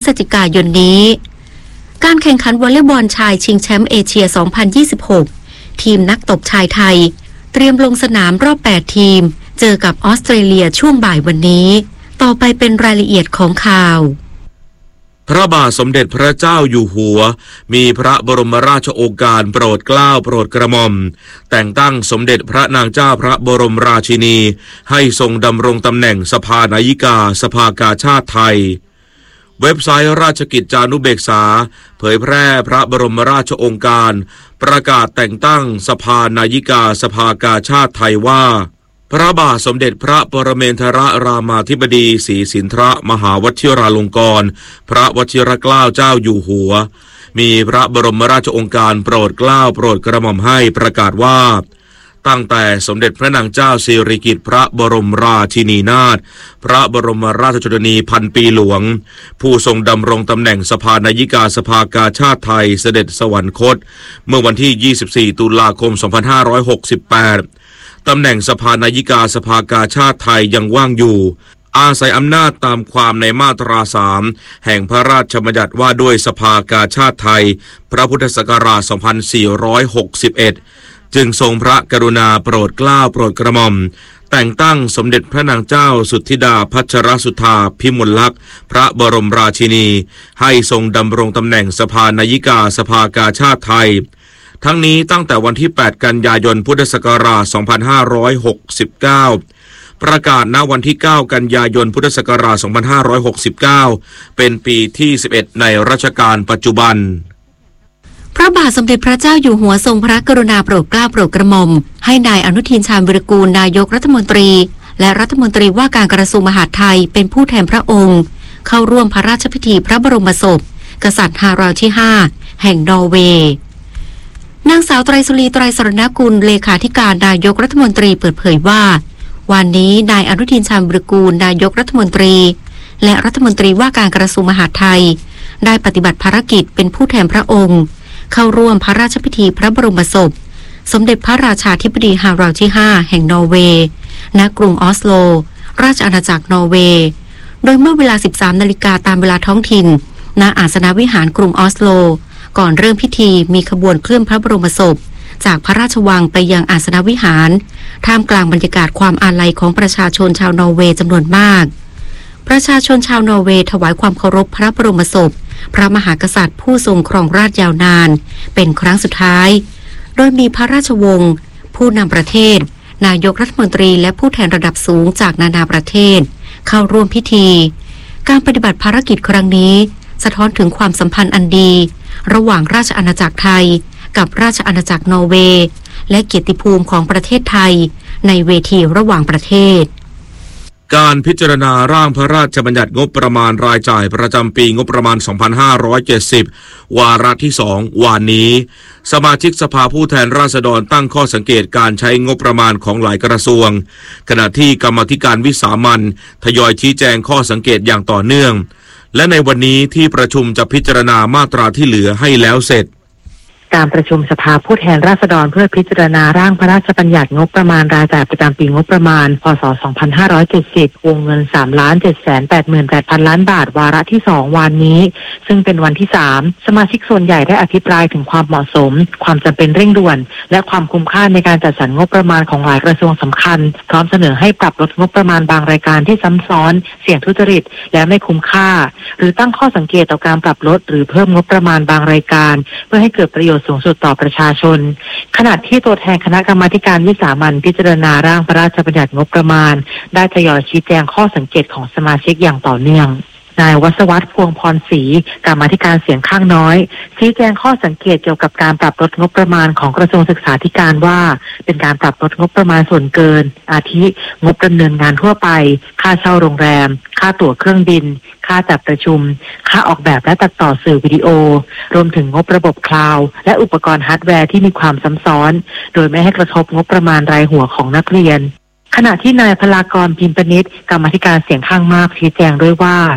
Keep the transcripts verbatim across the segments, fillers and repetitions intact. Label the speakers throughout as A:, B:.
A: ศจิกายนนี้การแข่งขันวอลเลย์บอลชายชิงแชมป์เอเชีย สองพันยี่สิบหก ทีมนักตบชายไทยเตรียมลงสนามรอบ แปด ทีมเจอกับออสเตรเลียช่วงบ่ายวันนี้ต่อไปเป็นรายละเอียดของข่าว
B: พระบาทสมเด็จพระเจ้าอยู่หัวมีพระบรมราชโองการโปรดเกล้าโปรดกระหม่อมแต่งตั้งสมเด็จพระนางเจ้าพระบรมราชินีให้ทรงดำรงตำแหน่งสภานายิกาสภากาชาติไทยเว็บไซต์ราชกิจจานุเบกษาเผยแพร่พระบรมราชโองการประกาศแต่งตั้งสภานายิกาสภากาชาติไทยว่าพระบาทสมเด็จพระปรเมนทรรามาธิบดีศรีสินธรมหาวชิราลงกรณ์พระวชิรเกล้าเจ้าอยู่หัวมีพระบรมราชโองการโปรดเกล้าโปรดกระหม่อมให้ประกาศว่าตั้งแต่สมเด็จพระนางเจ้าสิริกิติ์พระบรมราชินีนาถพระบรมราชชนนีพันปีหลวงผู้ทรงดำรงตำแหน่งสภานายิกาสภากาชาติไทยเสด็จสวรรคตเมื่อวันที่ยี่สิบสี่ตุลาคมสองพันห้าร้อยหกสิบแปดตำแหน่งสภานายิกาสภากาชาติไทยยังว่างอยู่อาศัยอำนาจตามความในมาตราสามแห่งพระราชบัญญัติว่าด้วยสภากาชาติไทยพระพุทธศักราชสองพันสี่ร้อยหกสิบเอ็ดจึงทรงพระกรุณาโปรดเกล้าโปรดกระหม่อมแต่งตั้งสมเด็จพระนางเจ้าสุทธิดาพัชรสุธาพิมลลักษณ์พระบรมราชินีให้ทรงดำรงตำแหน่งสภานายิกาสภากาชาติไทยทั้งนี้ตั้งแต่วันที่แปดกันยายนพุทธศักราชสองพันห้าร้อยหกสิบเก้าประกาศณวันที่เก้ากันยายนพุทธศักราชสองพันห้าร้อยหกสิบเก้าเป็นปีที่สิบเอ็ดในรัชกาลปัจจุบัน
A: พระบาทสมเด็จพระเจ้าอยู่หัวทรงพระกรุณาโปรดเกล้าโปรดกระหม่อมให้นายอนุทินชาญวิรากูลนายกรัฐมนตรีและรัฐมนตรีว่าการกระทรวงมหาดไทยเป็นผู้แทนพระองค์เข้าร่วมพระราชพิธีพระบรมศพกษัตริย์ฮาราลด์ที่ห้าแห่งนอร์เวย์นางสาวไตรสุรีไตรสรณกุลเลขาธิการนายกรัฐมนตรีเปิดเผยว่าวันนี้นายอนุทินชาญวิรากูลนายกรัฐมนตรีและรัฐมนตรีว่าการกระทรวงมหาดไทยได้ปฏิบัติภารกิจเป็นผู้แทนพระองค์เข้าร่วมพระราชพิธีพระบรมศพสมเด็จพระราชาธิบดีฮาราลด์ที่ห้าแห่งนอร์เวย์ณกรุงออสโลราชอาณาจักรนอร์เวย์โดยเมื่อเวลา สิบสามนาฬิกาตามเวลาท้องถิ่นณอาสนวิหารกรุงออสโลก่อนเริ่มพิธีมีขบวนเคลื่อนพระบรมศพจากพระราชวังไปยังอาสนวิหารท่ามกลางบรรยากาศความอาลัยของประชาชนชาวนอร์เวย์จำนวนมากประชาชนชาวนอร์เวย์ถวายความเคารพพระบรมศพพระมหากษัตริย์ผู้ทรงครองราชยาวนานเป็นครั้งสุดท้ายโดยมีพระราชวงศ์ผู้นำประเทศนายกรัฐมนตรีและผู้แทนระดับสูงจากนานาประเทศเข้าร่วมพิธีการปฏิบัติภารกิจครั้งนี้สะท้อนถึงความสัมพันธ์อันดีระหว่างราชอาณาจักรไทยกับราชอาณาจักรนอร์เวย์และเกียรติภูมิของประเทศไทยในเวทีระหว่างประเทศ
B: การพิจารณาร่างพระราชบัญญัติงบประมาณรายจ่ายประจำปีงบประมาณ สองพันห้าร้อยเจ็ดสิบ วาระที่สองวันนี้สมาชิกสภาผู้แทนราษฎรตั้งข้อสังเกตการใช้งบประมาณของหลายกระทรวงขณะที่กรรมาธิการวิสามัญทยอยชี้แจงข้อสังเกตอย่างต่อเนื่องและในวันนี้ที่ประชุมจะพิจารณามาตราที่เหลือให้แล้วเสร็จ
C: การประชุมสภาผู้แทนราษฎรเพื่อพิจารณาร่างพระราชบัญญัติงบประมาณรายจ่ายประจำปีงบประมาณพ.ศ. สองพันห้าร้อยเจ็ดสิบ วงเงิน สามล้านเจ็ดแสนแปดหมื่นแปดพัน ล้านบาทวาระที่สองวันนี้ซึ่งเป็นวันที่สามสมาชิกส่วนใหญ่ได้อภิปรายถึงความเหมาะสมความจำเป็นเร่งด่วนและความคุ้มค่าในการจัดสรรงบประมาณของหลายกระทรวงสำคัญพร้อมเสนอให้ปรับลดงบประมาณบางรายการที่ซ้ำซ้อนเสี่ยงทุจริตและไม่คุ้มค่าหรือตั้งข้อสังเกตต่อการปรับลดหรือเพิ่มงบประมาณบางรายการเพื่อให้เกิดประโยชน์สูงสุดต่อประชาชนขณะที่ตัวแทนคณะกรรมาการวิสามัญพิจารณาร่างพระราชบัญญัติงบประมาณได้ทยอยชี้แจงข้อสังเกตของสมาชิกอย่างต่อเนื่องนายวัศวัฒน์พวงพรศรีกรรมาธิการเสียงข้างน้อยชี้แจงข้อสังเกตเกี่ยวกับการปรับลดงบประมาณของกระทรวงศึกษาธิการว่าเป็นการปรับลดงบประมาณส่วนเกินอาทิงบดำเนินงานทั่วไปค่าเช่าโรงแรมค่าตั๋วเครื่องบินค่าจัดประชุมค่าออกแบบและตัดต่อสื่อวิดีโอรวมถึงงบระบบคลาวด์และอุปกรณ์ฮาร์ดแวร์ที่มีความซ้ำซ้อนโดยไม่ให้กระทบงบประมาณรายหัวของนักเรียนขณะที่นายพลากรพิมพ์ปณิชกรรมาธิการเสียงข้างมากชี้แจงด้วยว่า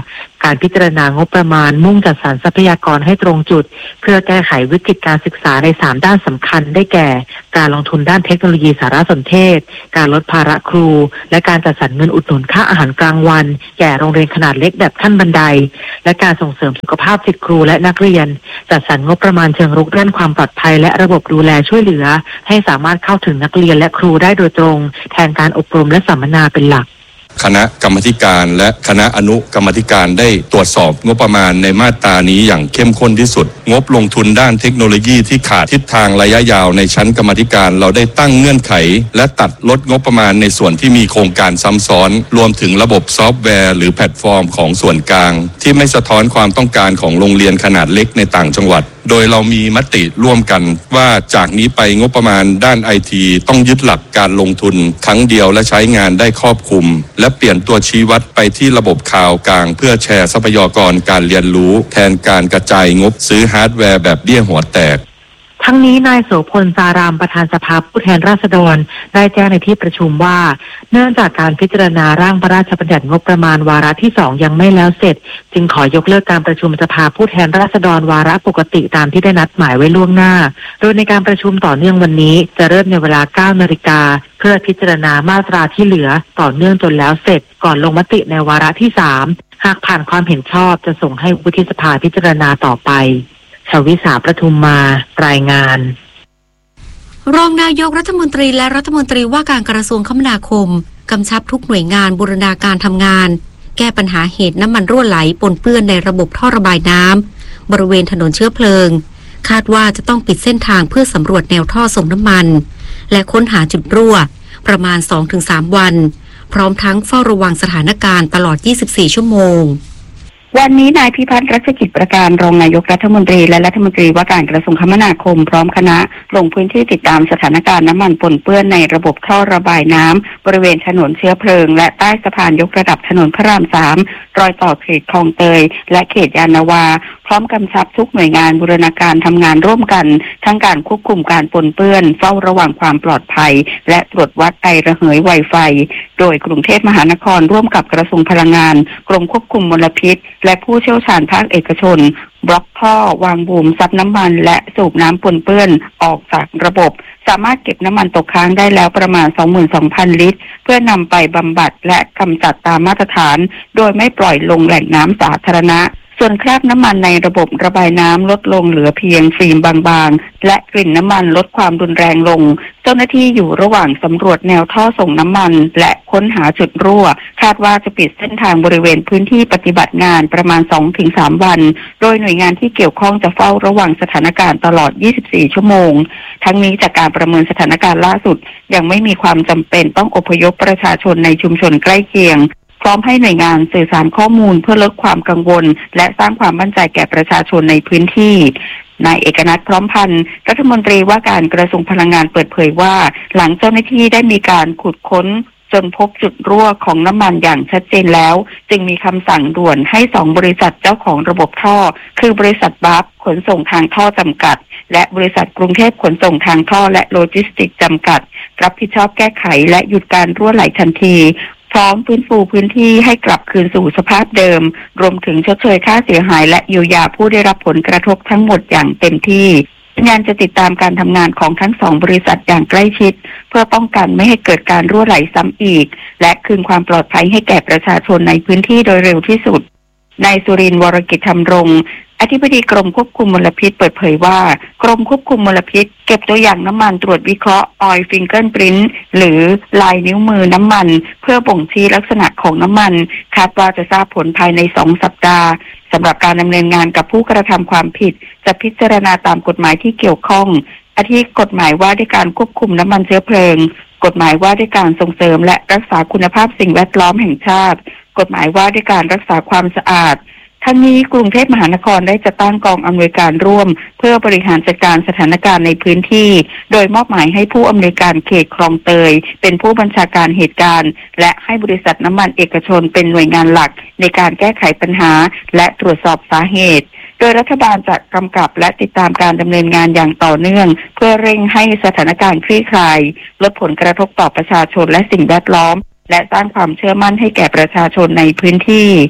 C: การพิจารณางบประมาณมุ่งจัดสรรทรัพยากรให้ตรงจุดเพื่อแก้ไขวิกฤตการศึกษาในสามด้านสำคัญได้แก่การลงทุนด้านเทคโนโลยีสารสนเทศการลดภาระครูและการจัดสรรเงินอุดหนุนค่าอาหารกลางวันแก่โรงเรียนขนาดเล็กแบบขั้นบันไดและการส่งเสริมสุขภาพศิษย์ครูและนักเรียนจัดสรรงบประมาณเชิงรุกด้านความปลอดภัยและระบบดูแลช่วยเหลือให้สามารถเข้าถึงนักเรียนและครูได้โดยตรงแทนการอบรมและสัมมนาเป็นหลัก
D: คณะกรรมาธิการและคณะอนุกรรมาธิการได้ตรวจสอบงบประมาณในมาตรานี้อย่างเข้มข้นที่สุดงบลงทุนด้านเทคโนโลยีที่ขาดทิศทางระยะยาวในชั้นกรรมาธิการเราได้ตั้งเงื่อนไขและตัดลดงบประมาณในส่วนที่มีโครงการซ้ำซ้อนรวมถึงระบบซอฟต์แวร์หรือแพลตฟอร์มของส่วนกลางที่ไม่สะท้อนความต้องการของโรงเรียนขนาดเล็กในต่างจังหวัดโดยเรามีมติร่วมกันว่าจากนี้ไปงบประมาณด้านไอทีต้องยึดหลักการลงทุนครั้งเดียวและใช้งานได้ครอบคลุมและเปลี่ยนตัวชี้วัดไปที่ระบบคลาวด์กลางเพื่อแชร์ทรัพยากรการเรียนรู้แทนการกระจายงบซื้อฮาร์ดแวร์แบบเบี้ยหัวแตก
C: ทั้งนี้นายโสพล สารามประธานสภาผู้แทนราษฎรได้แจ้งในที่ประชุมว่าเนื่องจากการพิจารณาร่างพระราชบัญญัติงบประมาณวาระที่สองยังไม่แล้วเสร็จจึงขอยกเลิกการประชุมสภาผู้แทนราษฎรวาระปกติตามที่ได้นัดหมายไว้ล่วงหน้าโดยในการประชุมต่อเนื่องวันนี้จะเริ่มในเวลา เก้านาฬิกาเพื่อพิจารณามาตราที่เหลือต่อเนื่องจนแล้วเสร็จก่อนลงมติในวาระที่สามหากผ่านความเห็นชอบจะส่งให้วุฒิสภาพิจารณาต่อไปชวิสาประทุมมารายงาน
A: รองนายกรัฐมนตรีและรัฐมนตรีว่าการกระทรวงคมนาคมกำชับทุกหน่วยงานบูรณาการทำงานแก้ปัญหาเหตุน้ำมันรั่วไหลปนเปื้อนในระบบท่อระบายน้ำบริเวณถนนเชื้อเพลิงคาดว่าจะต้องปิดเส้นทางเพื่อสำรวจแนวท่อส่งน้ำมันและค้นหาจุดรั่วประมาณ สองถึงสาม วันพร้อมทั้งเฝ้าระวังสถานการณ์ตลอด ยี่สิบสี่ ชั่วโมง
E: วันนี้นายพิพัฒน์รัชกิจประการรองนายกรัฐมนตรีและรัฐมนตรีว่าการกระทรวงคมนาคมพร้อมคณะลงพื้นที่ติดตามสถานการณ์น้ำมันปนเปื้อนในระบบท่อระบายน้ำบริเวณถนนเชื้อเพลิงและใต้สะพานยกระดับถนนพระรามสามรอยต่อเขตคลองเตยและเขตยานนาวาพร้อมกำชับทุกหน่วยงานบูรณาการทำงานร่วมกันทั้งการควบคุมการปนเปื้อนเฝ้าระวังความปลอดภัยและตรวจวัดไอระเหยไวไฟโดยกรุงเทพมหานครร่วมกับกระทรวงพลังงานกรมควบคุมมลพิษและผู้เชี่ยวชาญภาคเอกชนบล็อกท่อวางบูมซับน้ำมันและสูบน้ำปนเปื้อนออกจากระบบสามารถเก็บน้ำมันตกค้างได้แล้วประมาณ สองหมื่นสองพัน ลิตรเพื่อนำไปบำบัดและกำจัดตามมาตรฐานโดยไม่ปล่อยลงแหล่งน้ำสาธารณะส่วนคราบน้ำมันในระบบระบายน้ำลดลงเหลือเพียงฟิล์มบางๆและกลิ่นน้ำมันลดความรุนแรงลงเจ้าหน้าที่อยู่ระหว่างสำรวจแนวท่อส่งน้ำมันและค้นหาจุดรั่วคาดว่าจะปิดเส้นทางบริเวณพื้นที่ปฏิบัติงานประมาณ สองถึงสาม วันโดยหน่วยงานที่เกี่ยวข้องจะเฝ้าระวังสถานการณ์ตลอด ยี่สิบสี่ ชั่วโมงทั้งนี้จากการประเมินสถานการณ์ล่าสุดยังไม่มีความจำเป็นต้องอพยพประชาชนในชุมชนใกล้เคียงพร้อมให้หน่วยงานสื่อสารข้อมูลเพื่อลดความกังวลและสร้างความมั่นใจแก่ประชาชนในพื้นที่นายเอกนัทพร้อมพันธ์รัฐมนตรีว่าการกระทรวงพลังงานเปิดเผยว่าหลังเจ้าหน้าที่ได้มีการขุดค้นจนพบจุดรั่วของน้ำมันอย่างชัดเจนแล้วจึงมีคำสั่งด่วนให้สองบริษัทเจ้าของระบบท่อคือบริษัทบัฟขนส่งทางท่อจำกัดและบริษัทกรุงเทพขนส่งทางท่อและโลจิสติกส์จำกัดรับผิดชอบแก้ไขและหยุดการรั่วไหลทันทีพร้อมฟื้นฟูพื้นที่ให้กลับคืนสู่สภาพเดิมรวมถึงชดเชยค่าเสียหายและเยียวยาผู้ได้รับผลกระทบทั้งหมดอย่างเต็มที่งานจะติดตามการทำงานของทั้งสองบริษัทอย่างใกล้ชิดเพื่อป้องกันไม่ให้เกิดการรั่วไหลซ้ำอีกและคืนความปลอดภัยให้แก่ประชาชนในพื้นที่โดยเร็วที่สุดนายสุรินทร์วรกิจธรรมรงค์อธิบดีกรมควบคุมมลพิษเปิดเผยว่ากรมควบคุมมลพิษเก็บตัวอย่างน้ำมันตรวจวิเคราะห์ Oil Fingerprint หรือลายนิ้วมือน้ำมันเพื่อบ่งชี้ลักษณะของน้ำมันคาดว่าจะทราบผลภายในสองสัปดาห์สำหรับการดำเนินงานกับผู้กระทำความผิดจะพิจารณาตามกฎหมายที่เกี่ยวข้องอาทิกฎหมายว่าด้วยการควบคุมน้ำมันเชื้อเพลิงกฎหมายว่าด้วยการส่งเสริมและรักษาคุณภาพสิ่งแวดล้อมแห่งชาติกฎหมายว่าด้วยการรักษาความสะอาดทั้งนี้กรุงเทพมหานครได้จัดตั้งกองอำนวยการร่วมเพื่อบริหารจัดการสถานการณ์ในพื้นที่โดยมอบหมายให้ผู้อำนวยการเขตคลองเตยเป็นผู้บัญชาการเหตุการณ์และให้บริษัทน้ำมันเอกชนเป็นหน่วยงานหลักในการแก้ไขปัญหาและตรวจสอบสาเหตุโดยรัฐบาลจะกำกับและติดตามการดำเนินงานอย่างต่อเนื่องเพื่อเร่งให้สถานการณ์คลี่คลายลดผลกระทบต่อประชาชนและสิ่งแวดล้อมและสร้างความเชื่อมั่นให้แก่ประชาชนในพื้นที่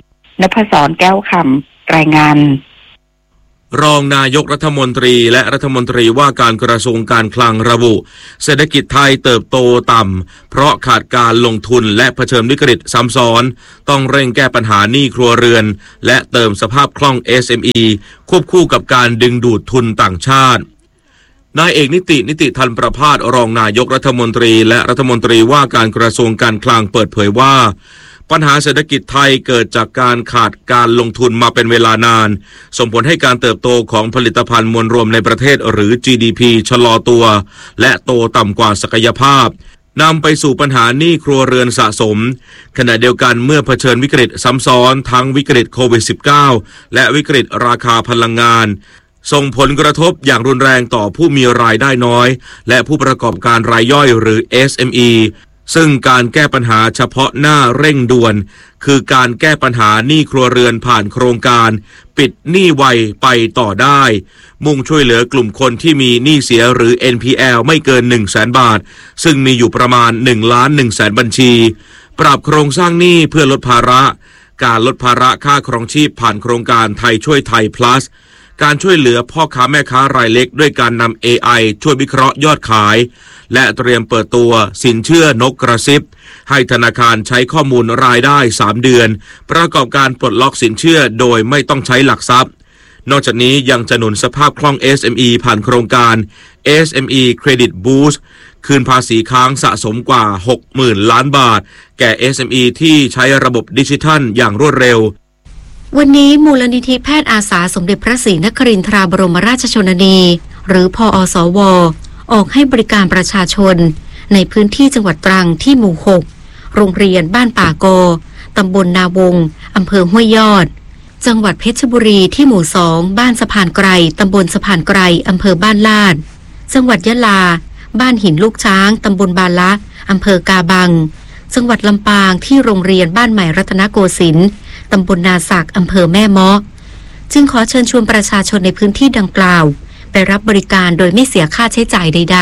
E: นพศรแก้วคำรายงาน
B: รองนายกรัฐมนตรีและรัฐมนตรีว่าการกระทรวงการคลังระบุเศรษฐกิจไทยเติบโตต่ำเพราะขาดการลงทุนและเผชิญวิกฤตซ้ำซ้อนต้องเร่งแก้ปัญหาหนี้ครัวเรือนและเติมสภาพคล่อง เอส เอ็ม อี ควบคู่กับการดึงดูดทุนต่างชาตินายเอกนิตินิติธันประภาสรองนายกรัฐมนตรีและรัฐมนตรีว่าการกระทรวงการคลังเปิดเผยว่าปัญหาเศรษฐกิจไทยเกิดจากการขาดการลงทุนมาเป็นเวลานานส่งผลให้การเติบโตของผลิตภัณฑ์มวลรวมในประเทศหรือ จี ดี พี ชะลอตัวและโตต่ำกว่าศักยภาพนำไปสู่ปัญหาหนี้ครัวเรือนสะสมขณะเดียวกันเมื่อเผชิญวิกฤตซ้ำซ้อนทั้งวิกฤตโควิด สิบเก้า และวิกฤตราคาพลังงานส่งผลกระทบอย่างรุนแรงต่อผู้มีรายได้น้อยและผู้ประกอบการรายย่อยหรือ เอส เอ็ม อีซึ่งการแก้ปัญหาเฉพาะหน้าเร่งด่วนคือการแก้ปัญหาหนี้ครัวเรือนผ่านโครงการปิดหนี้ไวไปต่อได้มุ่งช่วยเหลือกลุ่มคนที่มีหนี้เสียหรือ เอ็น พี แอล ไม่เกิน หนึ่งแสน บาทซึ่งมีอยู่ประมาณ หนึ่งล้านหนึ่งแสน บัญชีปรับโครงสร้างหนี้เพื่อลดภาระการลดภาระค่าครองชีพผ่านโครงการไทยช่วยไทย plus การช่วยเหลือพ่อค้าแม่ค้ารายเล็กด้วยการนำ เอ ไอ ช่วยวิเคราะห์ยอดขายและเตรียมเปิดตัวสินเชื่อนกกระซิบให้ธนาคารใช้ข้อมูลรายได้สามเดือนประกอบการปลดล็อกสินเชื่อโดยไม่ต้องใช้หลักทรัพย์นอกจากนี้ยังจะหนุนสภาพคล่อง เอส เอ็ม อี ผ่านโครงการ เอส เอ็ม อี Credit Boost คืนภาษีค้างสะสมกว่า หกหมื่น ล้านบาทแก่ เอส เอ็ม อี ที่ใช้ระบบดิจิทัลอย่างรวดเร็ว
A: วันนี้มูลนิธิแพทย์อาสาสมเด็จพระศรีนครินทราบรมราชชนนีหรือพอสวออกให้บริการประชาชนในพื้นที่จังหวัดตรังที่หมู่หกโรงเรียนบ้านป่ากอตำบลนาวงอำเภอห้วยยอดจังหวัดเพชรบุรีที่หมู่สองบ้านสะพานไกรตำบลสะพานไกรอำเภอบ้านลาดจังหวัดยะลาบ้านหินลูกช้างตำบลบาละอำเภอกาบังจังหวัดลำปางที่โรงเรียนบ้านใหม่รัตนโกสินทร์ตำบลนาสักอำเภอแม่เมาะจึงขอเชิญชวนประชาชนในพื้นที่ดังกล่าวไปรับบริการโดยไม่เสียค่าใช้จ่ายใด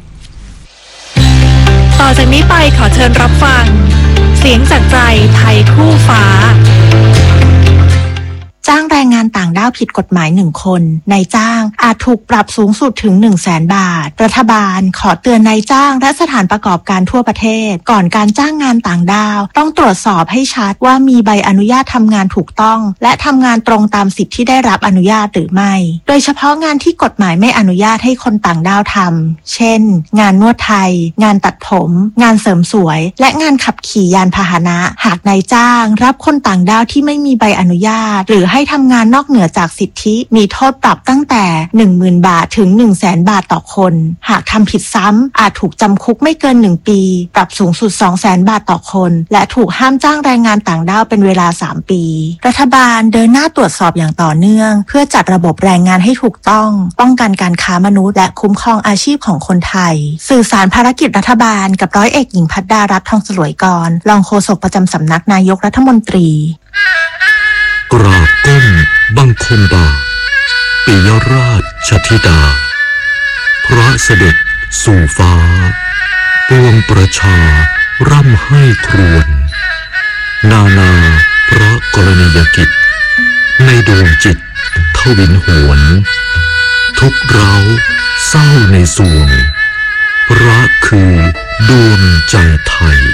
A: ๆ
F: ต่อจากนี้ไปขอเชิญรับฟังเสียงจากใจไทยคู่ฟ้า
G: จ้างแรงงานต่างด้าวผิดกฎหมายหนึ่งคนนายจ้างอาจถูกปรับสูงสุดถึง หนึ่งแสน บาทรัฐบาลขอเตือนนายจ้างและสถานประกอบการทั่วประเทศก่อนการจ้างงานต่างด้าวต้องตรวจสอบให้ชัดว่ามีใบอนุญาตทำงานถูกต้องและทำงานตรงตามสิทธิที่ได้รับอนุญาตหรือไม่โดยเฉพาะงานที่กฎหมายไม่อนุญาตให้คนต่างด้าวทำเช่นงานนวดไทยงานตัดผมงานเสริมสวยและงานขับขี่ยานพาหนะหากนายจ้างรับคนต่างด้าวที่ไม่มีใบอนุญาตหรือให้ทำงานนอกเหนือจากสิทธิมีโทษปรับตั้งแต่ หนึ่งหมื่น บาทถึง หนึ่งแสน บาทต่อคนหากทำผิดซ้ำอาจถูกจำคุกไม่เกินหนึ่งปีปรับสูงสุด สองแสน บาทต่อคนและถูกห้ามจ้างแรงงานต่างด้าวเป็นเวลาสามปีรัฐบาลเดินหน้าตรวจสอบอย่างต่อเนื่องเพื่อจัดระบบแรงงานให้ถูกต้องป้องกันการค้ามนุษย์และคุ้มครองอาชีพของคนไทยสื่อสารภารกิจรัฐบาลกับร้อยเอกหญิงพัดดารัตน์ทองสลวยกรรองโฆษกประจำสำนักนายกรัฐมนตรี
H: กราบก้มบังคมบาทปิยราชธิดาพระเสด็จสู่ฟ้าปวงประชาร่ำให้ครวญนานาพระกรณียกิจในดวงจิตทวินหวนทุกเร้าเศร้าในสวงพระคือดวงใจไทย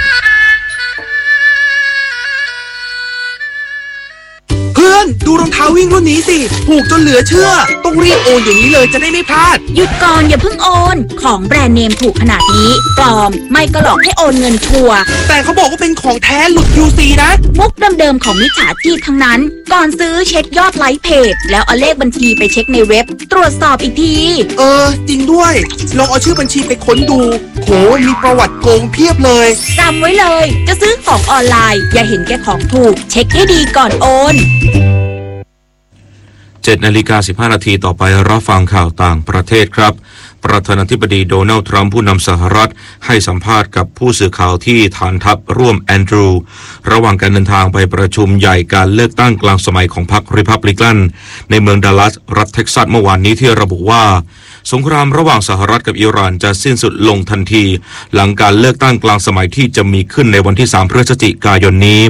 I: ดูรองเท้าวิ่งรุ่นนี้สิถูกจนเหลือเชื่อต้องรีบโอนอย่างนี้เลยจะได้ไม่พลาด
J: หยุดก่อนอย่าเพิ่งโอนของแบรนด์เนมถูกขนาดนี้ปลอมไม่ก็หลอกให้โอนเงินชัวร์
I: แต่เขาบอกว่าเป็นของแท้หลุด ยู ซี นะ
J: มุกเดิมๆของมิจฉาชีพทั้งนั้นก่อนซื้อเช็คยอดไลค์เพจแล้วเอาเลขบัญชีไปเช็คในเว็บตรวจสอบอีกที
I: เออจริงด้วยลองเอาชื่อบัญชีไปค้นดูโหมีประวัติโกงเพียบเลย
J: จำไว้เลยจะซื้อของออนไลน์อย่าเห็นแก่ของถูกเช็คให้ดีก่อนโอน
B: เจ็ดนาฬิกาสิบห้านาทีต่อไปรับฟังข่าวต่างประเทศครับประธานาธิบดีโดนัลด์ทรัมป์ผู้นำสหรัฐให้สัมภาษณ์กับผู้สื่อข่าวที่ฐานทัพร่วมแอนดรูว์ระหว่างการเดินทางไปประชุมใหญ่การเลือกตั้งกลางสมัยของพรรคริพับลิกันในเมืองดัลลัสรัฐเท็กซัสเมื่อวานนี้ที่ระบุว่าสงครามระหว่างสหรัฐกับอิหร่านจะสิ้นสุดลงทันทีหลังการเลือกตั้งกลางสมัยที่จะมีขึ้นในวันที่สามพฤศจิกายนนี้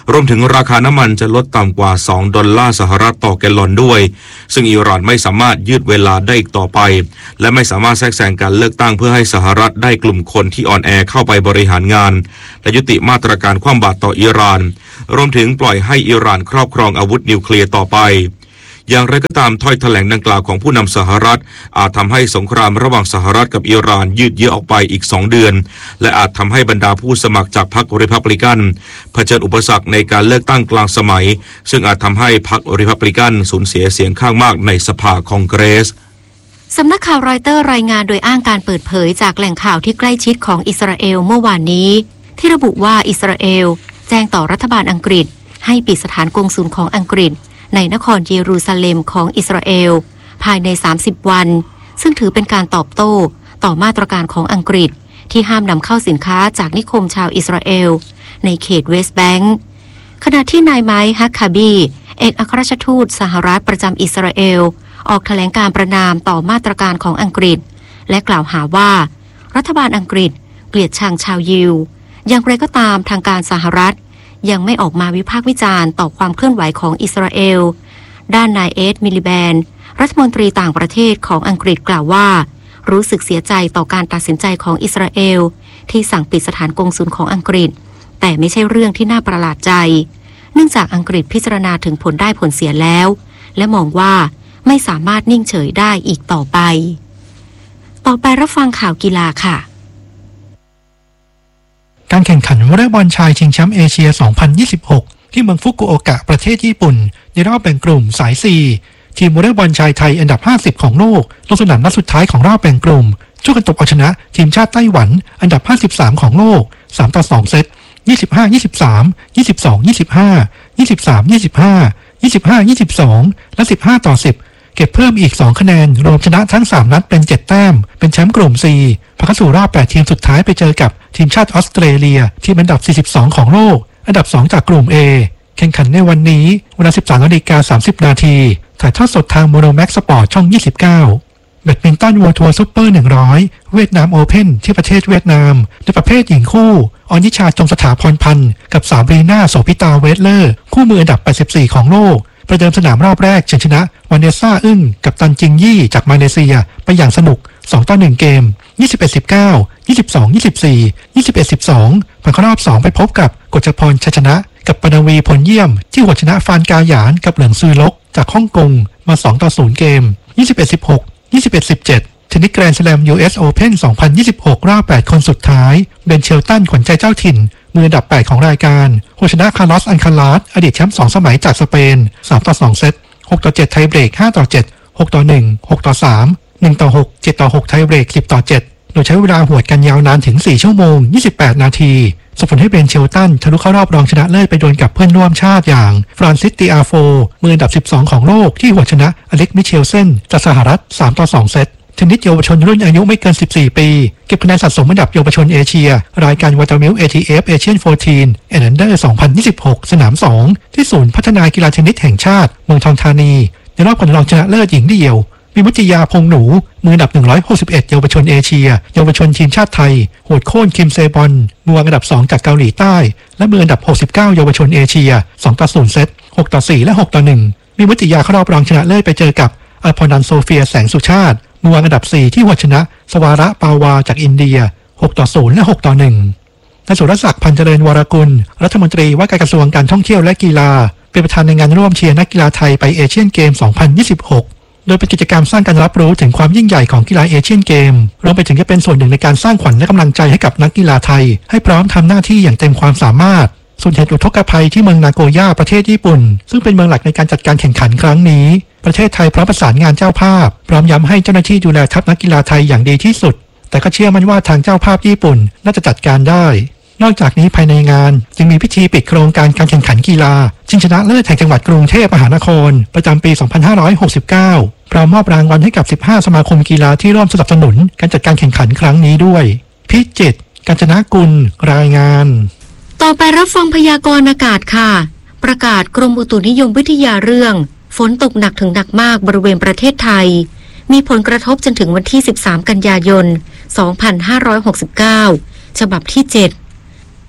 B: รวมถึงราคาน้ำมันจะลดต่ำกว่าสองดอลลาร์สหรัฐต่อแกลลอนด้วยซึ่งอิหร่านไม่สามารถยืดเวลาได้อีกต่อไปและไม่สามารถแทรกแซงการเลือกตั้งเพื่อให้สหรัฐได้กลุ่มคนที่อ่อนแอเข้าไปบริหารงานและยุติมาตรการคว่ำบาตรต่ออิหร่านรวมถึงปล่อยให้อิหร่านครอบครองอาวุธนิวเคลียร์ต่อไปอย่างไรก็ตามถ้อยแถลงดังกล่าวของผู้นำสหรัฐอาจทำให้สงครามระหว่างสหรัฐกับอิหร่านยืดเยื้อออกไปอีกสองเดือนและอาจทำให้บรรดาผู้สมัครจากพรรครีพับลิกันเผชิญอุปสรรคในการเลือกตั้งกลางสมัยซึ่งอาจทำให้พรรครีพับลิกันสูญเสียเสียงข้างมากในสภาคองเกรส
A: สำนักข่าวรอยเตอร์รายงานโดยอ้างการเปิดเผยจากแหล่งข่าวที่ใกล้ชิดของอิสราเอลเมื่อวานนี้ที่ระบุว่าอิสราเอลแจ้งต่อรัฐบาลอังกฤษให้ปิดสถานกงสุลของอังกฤษในนครเยรูซาเล็มของอิสราเอลภายในสามสิบวันซึ่งถือเป็นการตอบโต้ต่อมาตรการของอังกฤษที่ห้ามนำเข้าสินค้าจากนิคมชาวอิสราเอลในเขตเวสต์แบงก์ขณะที่นายไมค์ฮักคาบีเอกอัครราชทูตสหรัฐประจำอิสราเอลออกแถลงการประนามต่อมาตรการของอังกฤษและกล่าวหาว่ารัฐบาลอังกฤษเกลียดชังชาวยิวอย่างไรก็ตามทางการสหรัฐยังไม่ออกมาวิพากษ์วิจารณ์ต่อความเคลื่อนไหวของอิสราเอลด้านนายเอ็ดมิลิแบนรัฐมนตรีต่างประเทศของอังกฤษกล่าวว่ารู้สึกเสียใจต่อการตัดสินใจของอิสราเอลที่สั่งปิดสถานกงสุลของอังกฤษแต่ไม่ใช่เรื่องที่น่าประหลาดใจเนื่องจากอังกฤษพิจารณาถึงผลได้ผลเสียแล้วและมองว่าไม่สามารถนิ่งเฉยได้อีกต่อไปต่อไปรับฟังข่าวกีฬาค่ะ
K: การแข่งขันวอลเลย์บอลชายชิงแชมป์เอเชีย สองพันยี่สิบหก ที่เมืองฟุกุโอกะประเทศญี่ปุ่นในรอบแบ่งกลุ่มสาย สี่ ทีมวอลเลย์บอลชายไทยอันดับ ห้าสิบ ของโลกลงสนามนัดสุดท้ายของรอบแบ่งกลุ่มช่วยกันตบเอาชนะทีมชาติไต้หวันอันดับ ห้าสิบสาม ของโลก สามต่อสอง เซต ยี่สิบห้า ยี่สิบสาม ยี่สิบสอง ยี่สิบห้า ยี่สิบสาม ยี่สิบห้า ยี่สิบห้า ยี่สิบสอง และ สิบห้า ต่อ สิบเก็บเพิ่มอีกสองคะแนนรวมชนะทั้งสามนัดเป็นเจ็ดแต้มเป็นแชมป์กลุ่ม ซี ผ่านเข้าสู่รอบแปดทีมสุดท้ายไปเจอกับทีมชาติออสเตรเลียทีมอันดับสี่สิบสองของโลกอันดับสองจากกลุ่ม A แข่งขันในวันนี้เวลา สิบสามนาฬิกาสามสิบนาทีถ่ายทอดสดทางโมโนแม็กซ์สปอร์ตช่องยี่สิบเก้าแบดมินตัน World Tour Super หนึ่งร้อยเวียดนามโอเพ่นที่ประเทศเวียดนามในประเภทหญิงคู่ออนิชาจงสถาพรพันธ์กับสาวบรีน่าโสภิตาเวสเลอร์คู่มืออันดับแปดสิบสี่ของโลกประเดิมสนามรอบแรกเฉินชนะวานเนซ่าอึ้งกับตันจิงยี่จากมาเลเซียไปอย่างสนุกสองต่อหนึ่งเกม ยี่สิบเอ็ด สิบเก้า ยี่สิบสอง ยี่สิบสี่ ยี่สิบเอ็ด สิบสองผ่านเข้ารอบสองไปพบกับกฤษพรชัยชนะกับปนวีผลเยี่ยมที่หัวชนะฟานกาหยานกับเหลิงซือลกจากฮ่องกงมาสองต่อศูนย์เกม ยี่สิบเอ็ด สิบหก ยี่สิบเอ็ด สิบเจ็ดเทนนิสแกรนด์สแลม ยู เอส Open สองพันยี่สิบหกรอบแปดคนสุดท้ายเบนเชลตันขวัญใจเจ้าถิ่นมืออันดับแปดของรายการหัวชนะคาร์ลอสอันคาลาสอดีตแชมป์สองสมัยจากสเปนสามต่อสองเซตหกต่อเจ็ดไทยเบรกห้าต่อเจ็ด หกต่อหนึ่ง หกต่อสาม หนึ่งต่อหก เจ็ดต่อหกไทยเบรกสิบต่อเจ็ดโดยใช้เวลาหวดกันยาวนานถึงสี่ชั่วโมงยี่สิบแปดนาทีส่งผลให้เบนเชลตันทะลุเข้ารอบรองชนะเลิศไปดวลกับเพื่อนร่วมชาติอย่างฟรานซิสติอาโฟมืออันดับสิบสองของโลกที่หัวชนะอเล็กมิเชลเซนจากสหรัฐสามต่อสองเซตเทนนิสเยาวชนรุ่นอายุไม่เกินสิบสี่ปีเก็บคะแนนสะสมอันดับเยาวชนเอเชียรายการวอเตอร์มิล เอ ที เอฟ Asian สิบสี่ and Under สองพันยี่สิบหกสนามสองที่ศูนย์พัฒนากีฬาเทนนิสแห่งชาติเมืองทองธานีในรอบการรองชนะเลิศหญิงเดี่ยวมีมุติยาพงหนูมืออันดับหนึ่งร้อยหกสิบเอ็ดเยาวชนเอเชียเยาวชนทีมชาติไทยโหดโค่นคิมเซบอนมืออันดับสองจากเกาหลีใต้และมืออันดับหกสิบเก้าเยาวชนเอเชียสองต่อศูนย์เซตหกต่อสี่และหกต่อหนึ่งมีมุติยาเข้ารอบรองชนะเลิศไปเจอกับอัลพอนันโซเฟียแสงสุชาติมืออันดับสี่ที่หัวชนะสวาระปาวาจากอินเดียหกต่อศูนย์และหกต่อหนึ่งนายสุรศักดิ์พันเจริญวรกุลรัฐมนตรีว่าการกระทรวงการท่องเที่ยวและกีฬาเป็นประธานในงานร่วมเชียร์นักกีฬาไทยไปเอเชียนเกมสองพันยี่สิบหกโดยเป็นกิจกรรมสร้างการรับรู้ถึงความยิ่งใหญ่ของกีฬาเอเชียนเกมรวมไปถึงจะเป็นส่วนหนึ่งในการสร้างขวัญและกำลังใจให้กับนักกีฬาไทยให้พร้อมทำหน้าที่อย่างเต็มความสามารถส่วนเหตุอุทกภัยที่เมืองนาโกย่าประเทศญี่ปุ่นซึ่งเป็นเมืองหลักในการจัดการแข่งขันครั้งนี้ประเทศไทยพร้อมประสานงานเจ้าภาพพร้อมย้ำให้เจ้าหน้าที่ดูแลทัพนักกีฬาไทยอย่างดีที่สุดแต่ก็เชื่อมั่นว่าทางเจ้าภาพญี่ปุ่นน่าจะจัดการได้นอกจากนี้ภายในงานจึงมีพิธีปิดโครงการการแข่งขันกีฬาชิงชนะเลิศแห่งจังหวัดกรุงเทพมหานครประจำปีสองพันห้าร้อยหกสิบเก้าพร้อมมอบรางวัลให้กับสิบห้าสมาคมกีฬาที่ร่วมสนับสนุนการจัดการแข่งขันครั้งนี้ด้วยพิจิตรกาญจนกุลรายงาน
A: ต่อไปรับฟังพยากรณ์อากาศค่ะประกาศกรมอุตุนิยมวิทยาเรื่องฝนตกหนักถึงหนักมากบริเวณประเทศไทยมีผลกระทบจนถึงวันที่สิบสามกันยายนสองพันห้าร้อยหกสิบเก้าฉบับที่เจ็ด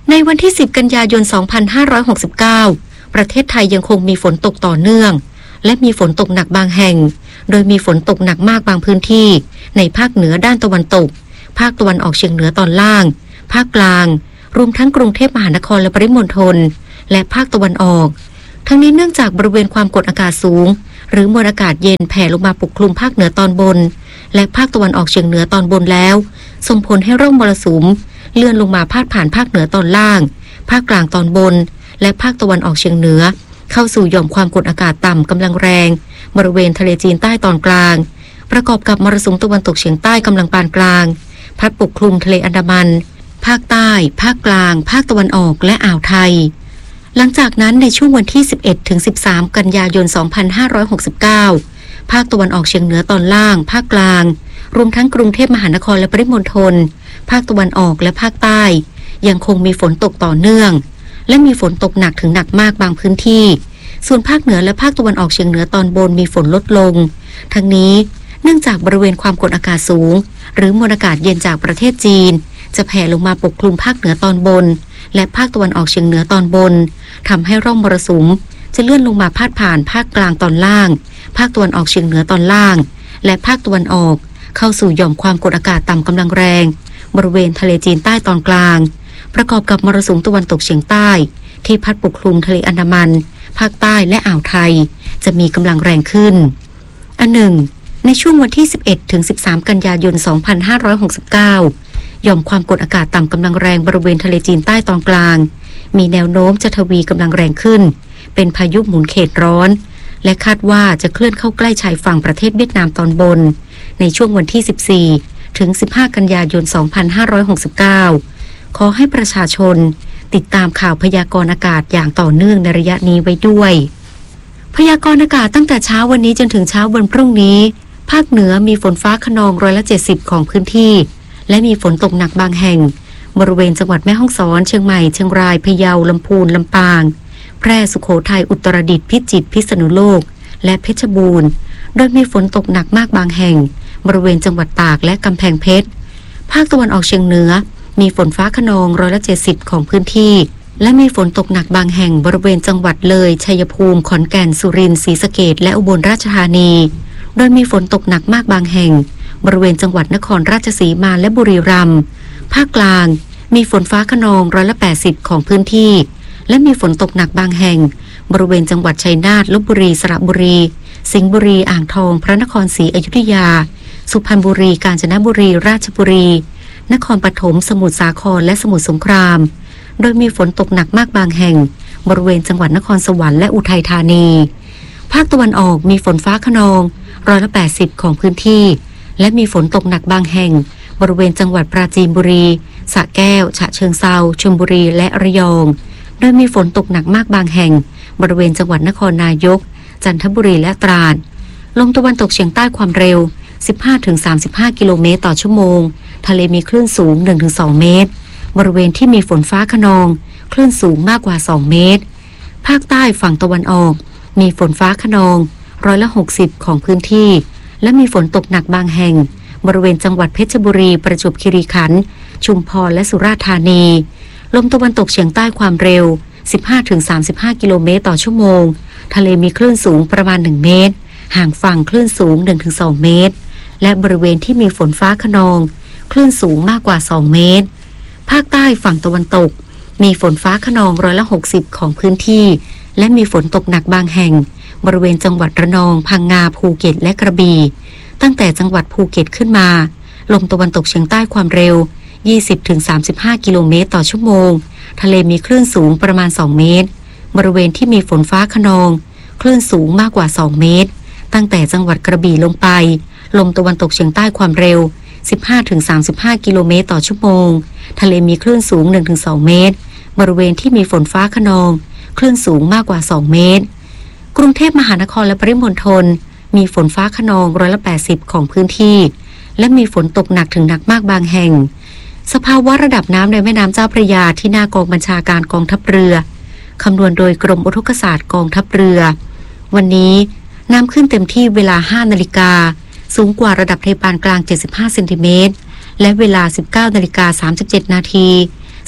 A: ในวันที่สิบกันยายนสองพันห้าร้อยหกสิบเก้าประเทศไทยยังคงมีฝนตกต่อเนื่องและมีฝนตกหนักบางแห่งโดยมีฝนตกหนักมากบางพื้นที่ในภาคเหนือด้านตะวันตกภาคตะวันออกเฉียงเหนือตอนล่างภาคกลางรวมทั้งกรุงเทพมหานครและปริมณฑลและภาคตะวันออกทั้งนี้เนื่องจากบริเวณความกดอากาศสูงหรือมวลอากาศเย็นแผ่ลงมาปกคลุมภาคเหนือตอนบนและภาคตะวันออกเฉียงเหนือตอนบนแล้วส่งผลให้ร่องมรสุมเลื่อนลงมาพาดผ่านภาคเหนือตอนล่างภาคกลางตอนบนและภาคตะวันออกเฉียงเหนือเข้าสู่หย่อมความกดอากาศต่ำกำลังแรงบริเวณทะเลจีนใต้ตอนกลางประกอบกับมรสุมตะวันตกเฉียงใต้กำลังปานกลางพัดปกคลุมทะเลอันดามันภาคใต้ภาคกลางภาคตะวันออกและอ่าวไทยหลังจากนั้นในช่วงวันที่สิบเอ็ดถึงสิบสามกันยายนสองพันห้าร้อยหกสิบเก้าภาคตะวันออกเฉียงเหนือตอนล่างภาคกลางรวมทั้งกรุงเทพมหานครและปริมณฑลภาคตะวันออกและภาคใต้ยังคงมีฝนตกต่อเนื่องและมีฝนตกหนักถึงหนักมากบางพื้นที่ส่วนภาคเหนือและภาคตะวันออกเฉียงเหนือตอนบนมีฝนลดลงทั้งนี้เนื่องจากบริเวณความกดอากาศสูงหรือมวลอากาศเย็นจากประเทศจีนจะแผ่ลงมาปกคลุมภาคเหนือตอนบนและภาคตะวันออกเฉียงเหนือตอนบนทำให้ร่องมรสุมจะเลื่อนลงมาพาดผ่านภาคกลางตอนล่างภาคตะวันออกเฉียงเหนือตอนล่างและภาคตะวันออกเข้าสู่หย่อมความกดอากาศต่ำกำลังแรงบริเวณทะเลจีนใต้ตอนกลางประกอบกับมรสุมตะวันตกเฉียงใต้ที่พัดปกคลุมทะเลอันดามันภาคใต้และอ่าวไทยจะมีกำลังแรงขึ้นอันหนึ่งในช่วงวันที่สิบเอ็ดถึงสิบสามกันยายนสองพันห้าร้อยหกสิบเก้าหย่อมความกดอากาศต่ำกำลังแรงบริเวณทะเลจีนใต้ตอนกลางมีแนวโน้มจะทวีกำลังแรงขึ้นเป็นพายุหมุนเขตร้อนและคาดว่าจะเคลื่อนเข้าใกล้ชายฝั่งประเทศเวียดนามตอนบนในช่วงวันที่สิบสี่ถึงสิบห้ากันยายนสองพันห้าร้อยหกสิบเก้าขอให้ประชาชนติดตามข่าวพยากรณ์อากาศอย่างต่อเนื่องในระยะนี้ไว้ด้วยพยากรณ์อากาศตั้งแต่เช้าวันนี้จนถึงเช้าวันพรุ่งนี้ภาคเหนือมีฝนฟ้าคะนองร้อยละเจ็ดสิบของพื้นที่และมีฝนตกหนักบางแห่งบริเวณจังหวัดแม่ฮ่องสอนเชียงใหม่เชียงรายพะเยาลำพูนลำปางแพร่สุโขทัยอุตรดิตถ์พิจิตรพิษณุโลกและเพชรบูรณ์โดยมีฝนตกหนักมากบางแห่งบริเวณจังหวัดตากและกำแพงเพชรภาคตะวันออกเฉียงเหนือมีฝนฟ้าคะนองร้อยละเจ็ดสิบของพื้นที่และมีฝนตกหนักบางแห่งบริเวณจังหวัดเลยชัยภูมิขอนแก่นสุรินทร์ศรีสะเกษและอุบลราชธานีโดยมีฝนตกหนักมากบางแห่งบริเวณจังหวัดนครราชสีมาและบุรีรัมย์ภาคกลางมีฝนฟ้าคะนองร้อยละแปดสิบของพื้นที่และมีฝนตกหนักบางแห่งบริเวณจังหวัดชัยนาทลพบุรีสระบุรีสิงห์บุรีอ่างทองพระนครศรีอยุธยาสุพรรณบุรีกาญจนบุรีราชบุรีนครปฐมสมุทรสาครและสมุทรสงครามโดยมีฝนตกหนักมากบางแห่งบริเวณจังหวัดนครสวรรค์และอุทัยธานีภาคตะวันออกมีฝนฟ้าคะนองร้อยละแปดสิบของพื้นที่และมีฝนตกหนักบางแห่งบริเวณจังหวัดปราจีนบุรีสระแก้วฉะเชิงเทราชลบุรีและระยองโดยมีฝนตกหนักมากบางแห่งบริเวณจังหวัดนครนายกจันทบุรีและตราดลมตะวันตกเฉียงใต้ความเร็ว สิบห้าถึงสามสิบห้า กิโลเมตรต่อชั่วโมงทะเลมีคลื่นสูง หนึ่งถึงสอง เมตรบริเวณที่มีฝนฟ้าคะนองคลื่นสูงมากกว่าสองเมตรภาคใต้ฝั่งตะวันออกมีฝนฟ้าคะนองร้อยละหกสิบของพื้นที่และมีฝนตกหนักบางแห่งบริเวณจังหวัดเพชรบุรีประจวบคีรีขันธ์ชุมพรและสุราษฎร์ธานีลมตะวันตกเฉียงใต้ความเร็ว สิบห้าถึงสามสิบห้า กิโลเมตรต่อชั่วโมงทะเลมีคลื่นสูงประมาณหนึ่งเมตรห่างฝั่งคลื่นสูง หนึ่งถึงสอง เมตรและบริเวณที่มีฝนฟ้าคะนองคลื่นสูงมากกว่าสองเมตรภาคใต้ฝั่งตะวันตกมีฝนฟ้าคะนองร้อยละหกสิบของพื้นที่และมีฝนตกหนักบางแห่งบริเวณจังหวัดระนองพังงาภูเก็ตและกระบี่ตั้งแต่จังหวัดภูเก็ตขึ้นมาลมตะวันตกเฉียงใต้ความเร็ว ยี่สิบถึงสามสิบห้า กิโลเมตรต่อชั่วโมงทะเลมีคลื่นสูงประมาณสองเมตรบริเวณที่มีฝนฟ้าคะนองคลื่นสูงมากกว่าสองเมตรตั้งแต่จังหวัดกระบี่ลงไปลมตะวันตกเฉียงใต้ความเร็ว สิบห้าถึงสามสิบห้า กิโลเมตรต่อชั่วโมงทะเลมีคลื่นสูง หนึ่งถึงสอง เมตรบริเวณที่มีฝนฟ้าคะนองคลื่นสูงมากกว่าสองเมตรกรุงเทพมหานครและปริมณฑลมีฝนฟ้าคะนองร้อยละแปดสิบของพื้นที่และมีฝนตกหนักถึงหนักมากบางแห่งสภาวะระดับน้ำในแม่น้ำเจ้าพระยาที่หน้ากองบัญชาการกองทัพเรือคำนวณโดยกรมอุทกศาสตร์กองทัพเรือวันนี้น้ำขึ้นเต็มที่เวลา ห้านาฬิกาสูงกว่าระดับทะเลปานกลางเจ็ดสิบห้าเซนติเมตรและเวลา สิบเก้านาฬิกาสามสิบเจ็ดนาที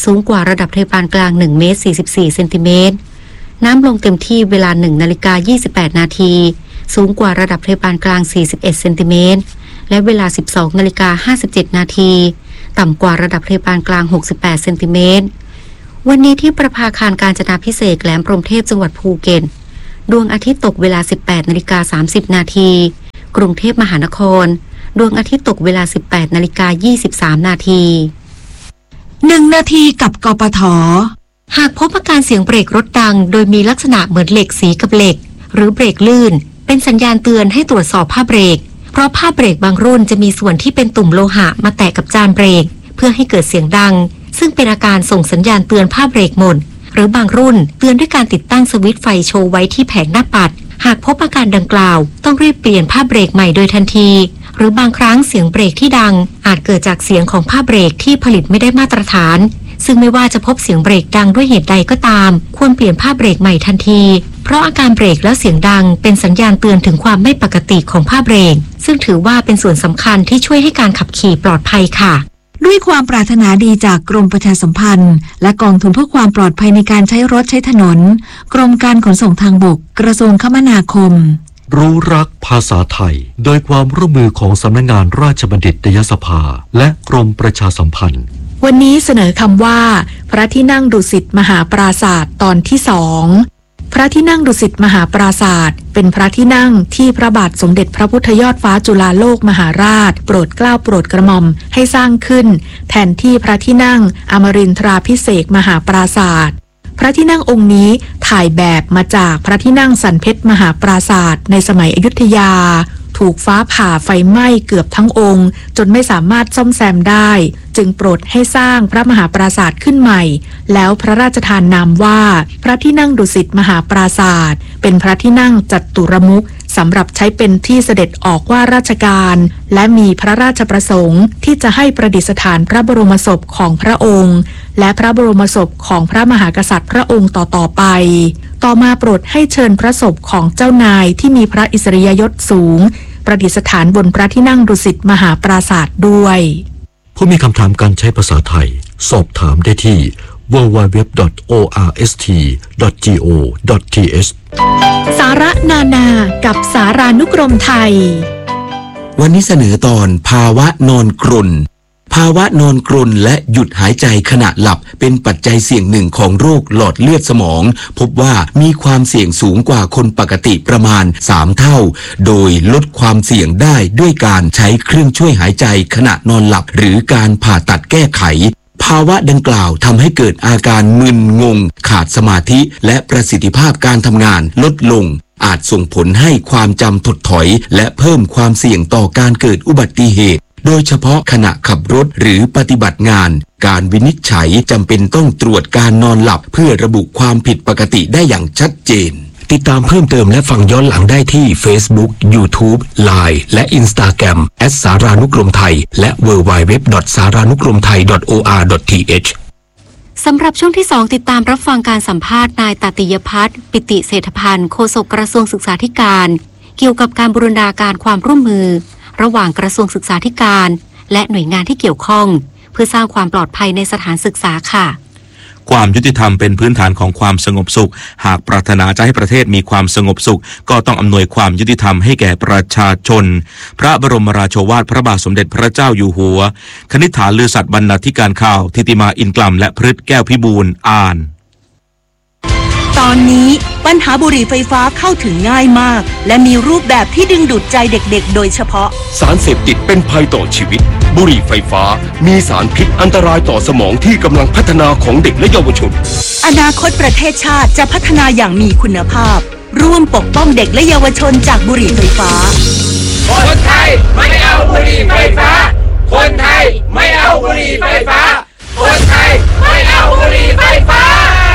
A: สูงกว่าระดับทะเลปานกลางหนึ่งเมตรสี่สิบสี่เซนติเมตรน้ำลงเต็มที่เวลาหนึ่งนาฬิกายี่สิบแปดนาทีสูงกว่าระดับทะเลปานกลางสี่สิบเอ็ดเซนติเมตรและเวลาสิบสองนาฬิกาห้าสิบเจ็ดนาทีต่ำกว่าระดับทะเลปานกลางหกสิบแปดเซนติเมตรวันนี้ที่ประภาคารกาญจนาภิเษกแหลมพรหมเทพจังหวัดภูเก็ตดวงอาทิตย์ตกเวลา สิบแปดนาฬิกาสามสิบนาทีกรุงเทพมหานครดวงอาทิตย์ตกเวลา สิบแปดนาฬิกายี่สิบสามนาที
L: หนึ่งนาทีกับกปท.
A: หากพบอาการเสียงเบรกรถดังโดยมีลักษณะเหมือนเหล็กสีกับเหล็กหรือเบรกลื่นเป็นสัญญาณเตือนให้ตรวจสอบผ้าเบรกเพราะผ้าเบรกบางรุ่นจะมีส่วนที่เป็นตุ่มโลหะมาแตะกับจานเบรกเพื่อให้เกิดเสียงดังซึ่งเป็นอาการส่งสัญญาณเตือนผ้าเบรกหมดหรือบางรุ่นเตือนด้วยการติดตั้งสวิตช์ไฟโชว์ไว้ที่แผงหน้าปัดหากพบอาการดังกล่าวต้องรีบเปลี่ยนผ้าเบรกใหม่โดยทันทีหรือบางครั้งเสียงเบรกที่ดังอาจเกิดจากเสียงของผ้าเบรกที่ผลิตไม่ได้มาตรฐานซึ่งไม่ว่าจะพบเสียงเบรกดังด้วยเหตุใดก็ตามควรเปลี่ยนผ้าเบรกใหม่ทันทีเพราะอาการเบรกแล้วเสียงดังเป็นสัญญาณเตือนถึงความไม่ปกติของผ้าเบรกซึ่งถือว่าเป็นส่วนสำคัญที่ช่วยให้การขับขี่ปลอดภัยค่ะ
L: ด้วยความปรารถนาดีจากกรมประชาสัมพันธ์และกองทุนเพื่อความปลอดภัยในการใช้รถใช้ถนนกรมการขนส่งทางบกกระทรวงคมนาคม
H: รู้รักภาษาไทยโดยความร่วมมือของสำนักงานราชบัณฑิตยสภาและกรมประชาสัมพันธ์
F: วันนี้เสนอคำว่าพระที่นั่งดุสิตมหาปราสาทตอนที่สองพระที่นั่งดุสิตมหาปราสาทเป็นพระที่นั่งที่พระบาทสมเด็จพระพุทธยอดฟ้าจุฬาโลกมหาราชโปรดเกล้าโปรดกระหม่อมให้สร้างขึ้นแทนที่พระที่นั่งอมรินทราภิเษกมหาปราสาทพระที่นั่งองค์นี้ถ่ายแบบมาจากพระที่นั่งสันเพชรมหาปราสาทในสมัยอยุธยาถูกฟ้าผ่าไฟไหม้เกือบทั้งองค์จนไม่สามารถซ่อมแซมได้จึงโปรดให้สร้างพระมหาปราสาทขึ้นใหม่แล้วพระราชทานนามว่าพระที่นั่งดุสิตมหาปราสาทเป็นพระที่นั่งจัตุรมุขสำหรับใช้เป็นที่เสด็จออกว่าราชการและมีพระราชประสงค์ที่จะให้ประดิษฐานพระบรมศพของพระองค์และพระบรมศพของพระมหากษัตริย์พระองค์ต่อๆไปต่อมาโปรดให้เชิญพระศพของเจ้านายที่มีพระอิสริยยศสูงประดิษฐานบนพระที่นั่งดุสิตมหาปราสาทด้วย
H: ผู้มีคำถามการใช้ภาษาไทยสอบถามได้ที่ ดับเบิลยู ดับเบิลยู ดับเบิลยู ดอท โอ อาร์ เอส ที ดอท จี โอ ดอท ที เอช
F: สาระนานากับสารานุกรมไทย
M: วันนี้เสนอตอนภาวะนอนกรนภาวะนอนกรนและหยุดหายใจขณะหลับเป็นปัจจัยเสี่ยงหนึ่งของโรคหลอดเลือดสมองพบว่ามีความเสี่ยงสูงกว่าคนปกติประมาณสามเท่าโดยลดความเสี่ยงได้ด้วยการใช้เครื่องช่วยหายใจขณะนอนหลับหรือการผ่าตัดแก้ไขภาวะดังกล่าวทำให้เกิดอาการมึนงงขาดสมาธิและประสิทธิภาพการทำงานลดลงอาจส่งผลให้ความจำถดถอยและเพิ่มความเสี่ยงต่อการเกิดอุบัติเหตุโดยเฉพาะขณะขับรถหรือปฏิบัติงานการวินิจฉัยจำเป็นต้องตรวจการนอนหลับเพื่อระบุความผิดปกติได้อย่างชัดเจนติดตามเพิ่มเติมและฟังย้อนหลังได้ที่ Facebook YouTube ไลน์ และ Instagram แอท สารานุกรมไทยและ ดับเบิลยู ดับเบิลยู ดับเบิลยู ดอท สารานุกรมไทย ดอท โอ อาร์ ดอท ที เอช
A: สำหรับช่วงที่สองติดตามรับฟังการสัมภาษณ์นายตติยพัฒน์ปิติเศรษฐพันธ์โฆษกกระทรวงศึกษาธิการเกี่ยวกับการบูรณาการความร่วมมือระหว่างกระทรวงศึกษาธิการและหน่วยงานที่เกี่ยวข้องเพื่อสร้างความปลอดภัยในสถานศึกษาค่ะ
B: ความยุติธรรมเป็นพื้นฐานของความสงบสุขหากปรารถนาจะให้ประเทศมีความสงบสุขก็ต้องอำนวยความยุติธรรมให้แก่ประชาชนพระบรมราโชวาทพระบาทสมเด็จพระเจ้าอยู่หัวคณิษฐาลือสัตย์บรรณาธิการข่าวทิติมาอินกลัมและพฤทธิ์แก้วพิบูลอ่าน
L: ตอนนี้ปัญหาบุหรี่ไฟฟ้าเข้าถึงง่ายมากและมีรูปแบบที่ดึงดูดใจเด็กๆโดยเฉพาะ
N: สารเสพติดเป็นภัยต่อชีวิตบุหรี่ไฟฟ้ามีสารพิษอันตรายต่อสมองที่กำลังพัฒนาของเด็กและเยาวชน
L: อนาคตประเทศชาติจะพัฒนาอย่างมีคุณภาพร่วมปกป้องเด็กและเยาวชนจากบุหรี่ไฟฟ้า
O: คนไทยไม่เอาบุหรี่ไฟฟ้าคนไทยไม่เอาบุหรี่ไฟฟ้าคนไทยไม่เอาบุหรี่ไฟฟ้า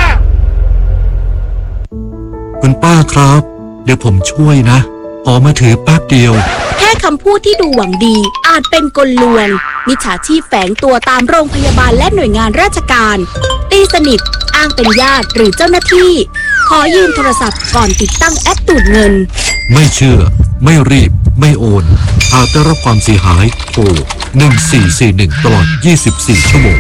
H: คุณป้าครับเดี๋ยวผมช่วยนะขอมาถือแป๊บเดียว
J: แค่คำพูดที่ดูหวังดีอาจเป็นกลลวงมิจฉาชีพแฝงตัวตามโรงพยาบาลและหน่วยงานราชการตีสนิทอ้างเป็นญาติหรือเจ้าหน้าที่ขอยืมโทรศัพท์ก่อนติดตั้งแอปดูดเงิน
H: ไม่เชื่อไม่รีบไม่โอนหากได้รับความเสียหายโทรหนึ่งสี่สี่หนึ่งตลอดยี่สิบสี่ชั่วโมง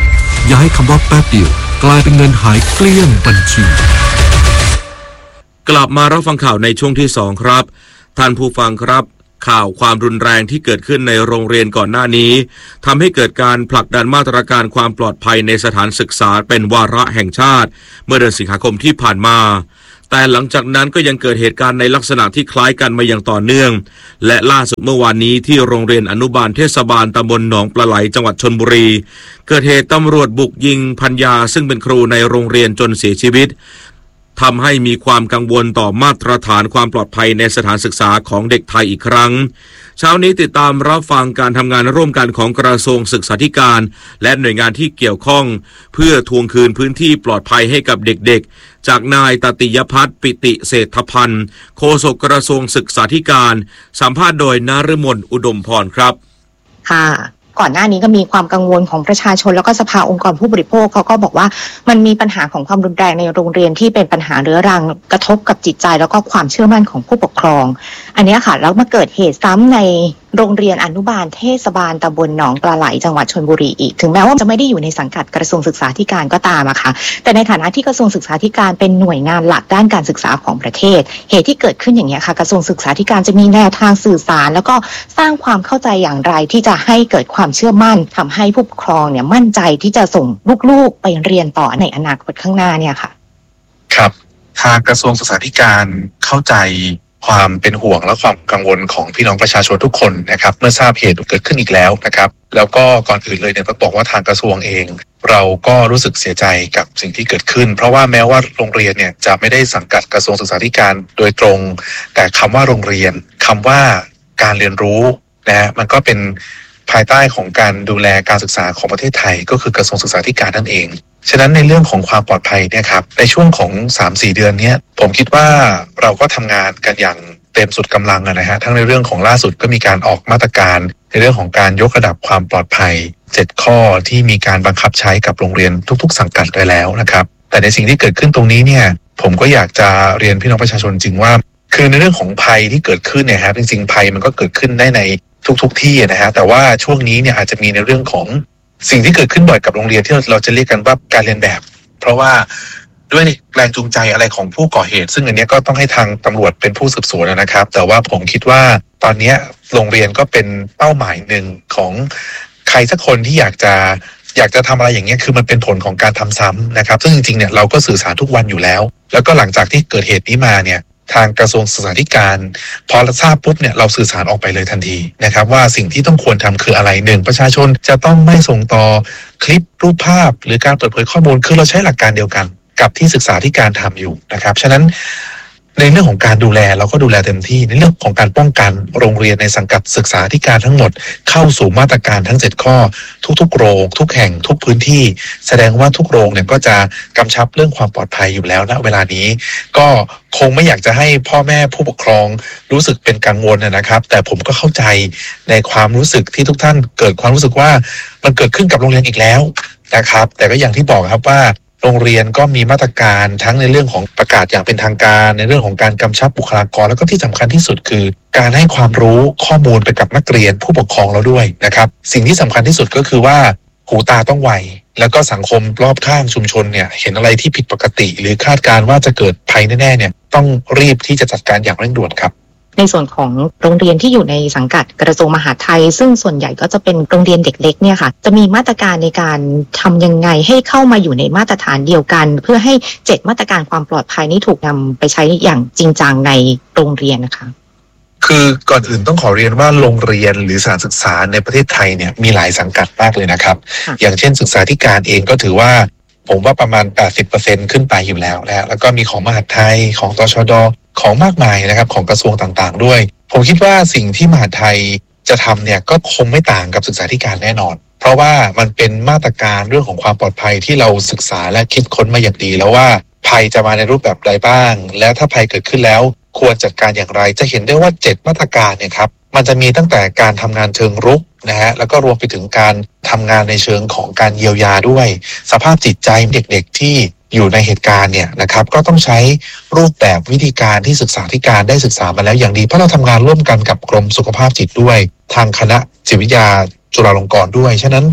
H: อย่าให้คำว่าแป๊บเดียวกลายเป็นเงินหายเกลี้ยงบัญชี
B: กลับมารับฟังข่าวในช่วงที่สองครับท่านผู้ฟังครับข่าวความรุนแรงที่เกิดขึ้นในโรงเรียนก่อนหน้านี้ทำให้เกิดการผลักดันมาตรการความปลอดภัยในสถานศึกษาเป็นวาระแห่งชาติเมื่อเดือนสิงหาคมที่ผ่านมาแต่หลังจากนั้นก็ยังเกิดเหตุการณ์ในลักษณะที่คล้ายกันมาอย่างต่อเนื่องและล่าสุดเมื่อวานนี้ที่โรงเรียนอนุบาลเทศบาลตำบลหนองปลาไหลจังหวัดชลบุรีเกิดเหตุตำรวจบุกยิงภรรยาซึ่งเป็นครูในโรงเรียนจนเสียชีวิตทำให้มีความกังวลต่อมาตรฐานความปลอดภัยในสถานศึกษาของเด็กไทยอีกครั้งเช้านี้ติดตามรับฟังการทำงานร่วมกันของกระทรวงศึกษาธิการและหน่วยงานที่เกี่ยวข้องเพื่อทวงคืนพื้นที่ปลอดภัยให้กับเด็กๆจากนายตติยพัฒน์ปิติเศรษฐพันธ์โฆษกกระทรวงศึกษาธิการสัมภาษณ์โดยนฤมลอุดมพรครับ
P: ค่ะก่อนหน้านี้ก็มีความกังวลของประชาชนแล้วก็สภาองค์กรผู้บริโภคเขาก็บอกว่ามันมีปัญหาของความรุนแรงในโรงเรียนที่เป็นปัญหาเรื้อรังกระทบกับจิตใจแล้วก็ความเชื่อมั่นของผู้ปกครองอันนี้ค่ะแล้วมาเกิดเหตุซ้ำในโรงเรียนอนุบาลเทศบาลตำบลหนองปลาไหลจังหวัดชลบุรีอีกถึงแม้ว่าจะไม่ได้อยู่ในสังกัดกระทรวงศึกษาธิการก็ตามอะค่ะแต่ในฐานะที่กระทรวงศึกษาธิการเป็นหน่วยงานหลักด้านการศึกษาของประเทศเหตุที่เกิดขึ้นอย่างนี้ค่ะกระทรวงศึกษาธิการจะมีแนวทางสื่อสารแล้วก็สร้างความเข้าใจอย่างไรที่จะให้เกิดความเชื่อมั่นทำให้ผู้ปกครองเนี่ยมั่นใจที่จะส่งลูกๆไปเรียนต่อในอนาคตข้างหน้าเนี่ยค่ะ
Q: ครับทางกระทรวงศึกษาธิการเข้าใจความเป็นห่วงและความกังวลของพี่น้องประชาชนทุกคนนะครับเมื่อทราบเหตุเกิดขึ้นอีกแล้วนะครับแล้วก็ก่อนอื่นเลยเนี่ยต้องบอกว่าทางกระทรวงเองเราก็รู้สึกเสียใจกับสิ่งที่เกิดขึ้นเพราะว่าแม้ว่าโรงเรียนเนี่ยจะไม่ได้สังกัดกระทรวงศึกษาธิการโดยตรงแต่คำว่าโรงเรียนคำว่าการเรียนรู้นะมันก็เป็นภายใต้ของการดูแลการศึกษาของประเทศไทยก็คือกระทรวงศึกษาธิการนั่นเองฉะนั้นในเรื่องของความปลอดภัยเนี่ยครับในช่วงของ สามถึงสี่ เดือนนี้ผมคิดว่าเราก็ทำงานกันอย่างเต็มสุดกำลังนะฮะทั้งในเรื่องของล่าสุดก็มีการออกมาตรการในเรื่องของการยกระดับความปลอดภัยเจ็ดข้อที่มีการบังคับใช้กับโรงเรียนทุกๆสังกัดไปแล้วนะครับแต่ในสิ่งที่เกิดขึ้นตรงนี้เนี่ยผมก็อยากจะเรียนพี่น้องประชาชนจริงว่าคือในเรื่องของภัยที่เกิดขึ้นเนี่ยฮะจริงๆภัยมันก็เกิดขึ้นได้ในทุกๆที่นะฮะแต่ว่าช่วงนี้เนี่ยอาจจะมีในเรื่องของสิ่งที่เกิดขึ้นบ่อยกับโรงเรียนที่เราจะเรียกกันว่าการเรียนแบบเพราะว่าด้วยแรงจูงใจอะไรของผู้ก่อเหตุซึ่งอันนี้ก็ต้องให้ทางตำรวจเป็นผู้สืบสวนนะครับแต่ว่าผมคิดว่าตอนนี้โรงเรียนก็เป็นเป้าหมายหนึ่งของใครสักคนที่อยากจะอยากจะทำอะไรอย่างเงี้ยคือมันเป็นผลของการทำซ้ำนะครับซึ่งจริงๆเนี่ยเราก็สื่อสารทุกวันอยู่แล้วแล้วก็หลังจากที่เกิดเหตุนี้มาเนี่ยทางกระทรวงศึกษาธิการพอทราบปุ๊บเนี่ยเราสื่อสารออกไปเลยทันทีนะครับว่าสิ่งที่ต้องควรทำคืออะไรหนึ่งประชาชนจะต้องไม่ส่งต่อคลิปรูปภาพหรือการเปิดเผยข้อมูลคือเราใช้หลักการเดียวกันกับที่ศึกษาธิการทำอยู่นะครับฉะนั้นในเรื่องของการดูแลเราก็ดูแลเต็มที่ในเรื่องของการป้องกันโรงเรียนในสังกัดศึกษาธิการทั้งหมดเข้าสู่มาตรการทั้งเจ็ดข้อทุกๆโรงทุกแห่งทุกพื้นที่แสดงว่าทุกโรงเนี่ยก็จะกำชับเรื่องความปลอดภัยอยู่แล้วณเวลานี้ก็คงไม่อยากจะให้พ่อแม่ผู้ปกครองรู้สึกเป็นกังวลนะครับแต่ผมก็เข้าใจในความรู้สึกที่ทุกท่านเกิดความรู้สึกว่ามันเกิดขึ้นกับโรงเรียนอีกแล้วนะครับแต่ก็อย่างที่บอกครับว่าโรงเรียนก็มีมาตรการทั้งในเรื่องของประกาศอย่างเป็นทางการในเรื่องของการกำชับบุคลากรแล้วก็ที่สำคัญที่สุดคือการให้ความรู้ข้อมูลไปกับนักเรียนผู้ปกครองเราด้วยนะครับสิ่งที่สำคัญที่สุดก็คือว่าหูตาต้องไวแล้วก็สังคมรอบข้างชุมชนเนี่ยเห็นอะไรที่ผิดปกติหรือคาดการณ์ว่าจะเกิดภัยแน่ๆเนี่ยต้องรีบที่จะจัดการอย่างเร่งด่วนครับ
P: ในส่วนของโรงเรียนที่อยู่ในสังกัดกระทรวงมหาดไทยซึ่งส่วนใหญ่ก็จะเป็นโรงเรียนเด็กเล็กเนี่ยค่ะจะมีมาตรการในการทำยังไงให้เข้ามาอยู่ในมาตรฐานเดียวกันเพื่อให้เจ็ดมาตรการความปลอดภัยนี้ถูกนำไปใช้อย่างจริงจังในโรงเรียนนะคะ
Q: คือก่อนอื่นต้องขอเรียนว่าโรงเรียนหรือสถานศึกษาในประเทศไทยเนี่ยมีหลายสังกัดมากเลยนะครับอย่างเช่นศึกษาธิการเองก็ถือว่าผมว่าประมาณ แปดสิบเปอร์เซ็นต์ ขึ้นไปอยู่แล้วนะแล้วก็มีของมหาดไทยของตชด.ของมากมายนะครับของกระทรวงต่างๆด้วยผมคิดว่าสิ่งที่มหาดไทยจะทำเนี่ยก็คงไม่ต่างกับศึกษาธิการแน่นอนเพราะว่ามันเป็นมาตรการเรื่องของความปลอดภัยที่เราศึกษาและคิดค้นมาอย่างดีแล้วว่าภัยจะมาในรูปแบบใดบ้างและถ้าภัยเกิดขึ้นแล้วควรจัดการอย่างไรจะเห็นได้ว่าเจ็ดมาตรการเนี่ยครับมันจะมีตั้งแต่การทำงานเชิงรุกนะฮะแล้วก็รวมไปถึงการทำงานในเชิงของการเยียวยาด้วยสภาพจิตใจเด็กๆที่อยู่ในเหตุการณ์เนี่ยนะครับก็ต้องใช้รูปแบบวิธีการที่ศึกษาธิการได้ศึกษามาแล้วอย่างดีเพราะเราทำงานร่วมกันกับกรมสุขภาพจิตด้วยทางคณะจิตวิทยาจุฬาลงกรณ์ด้วยฉะนั้นโร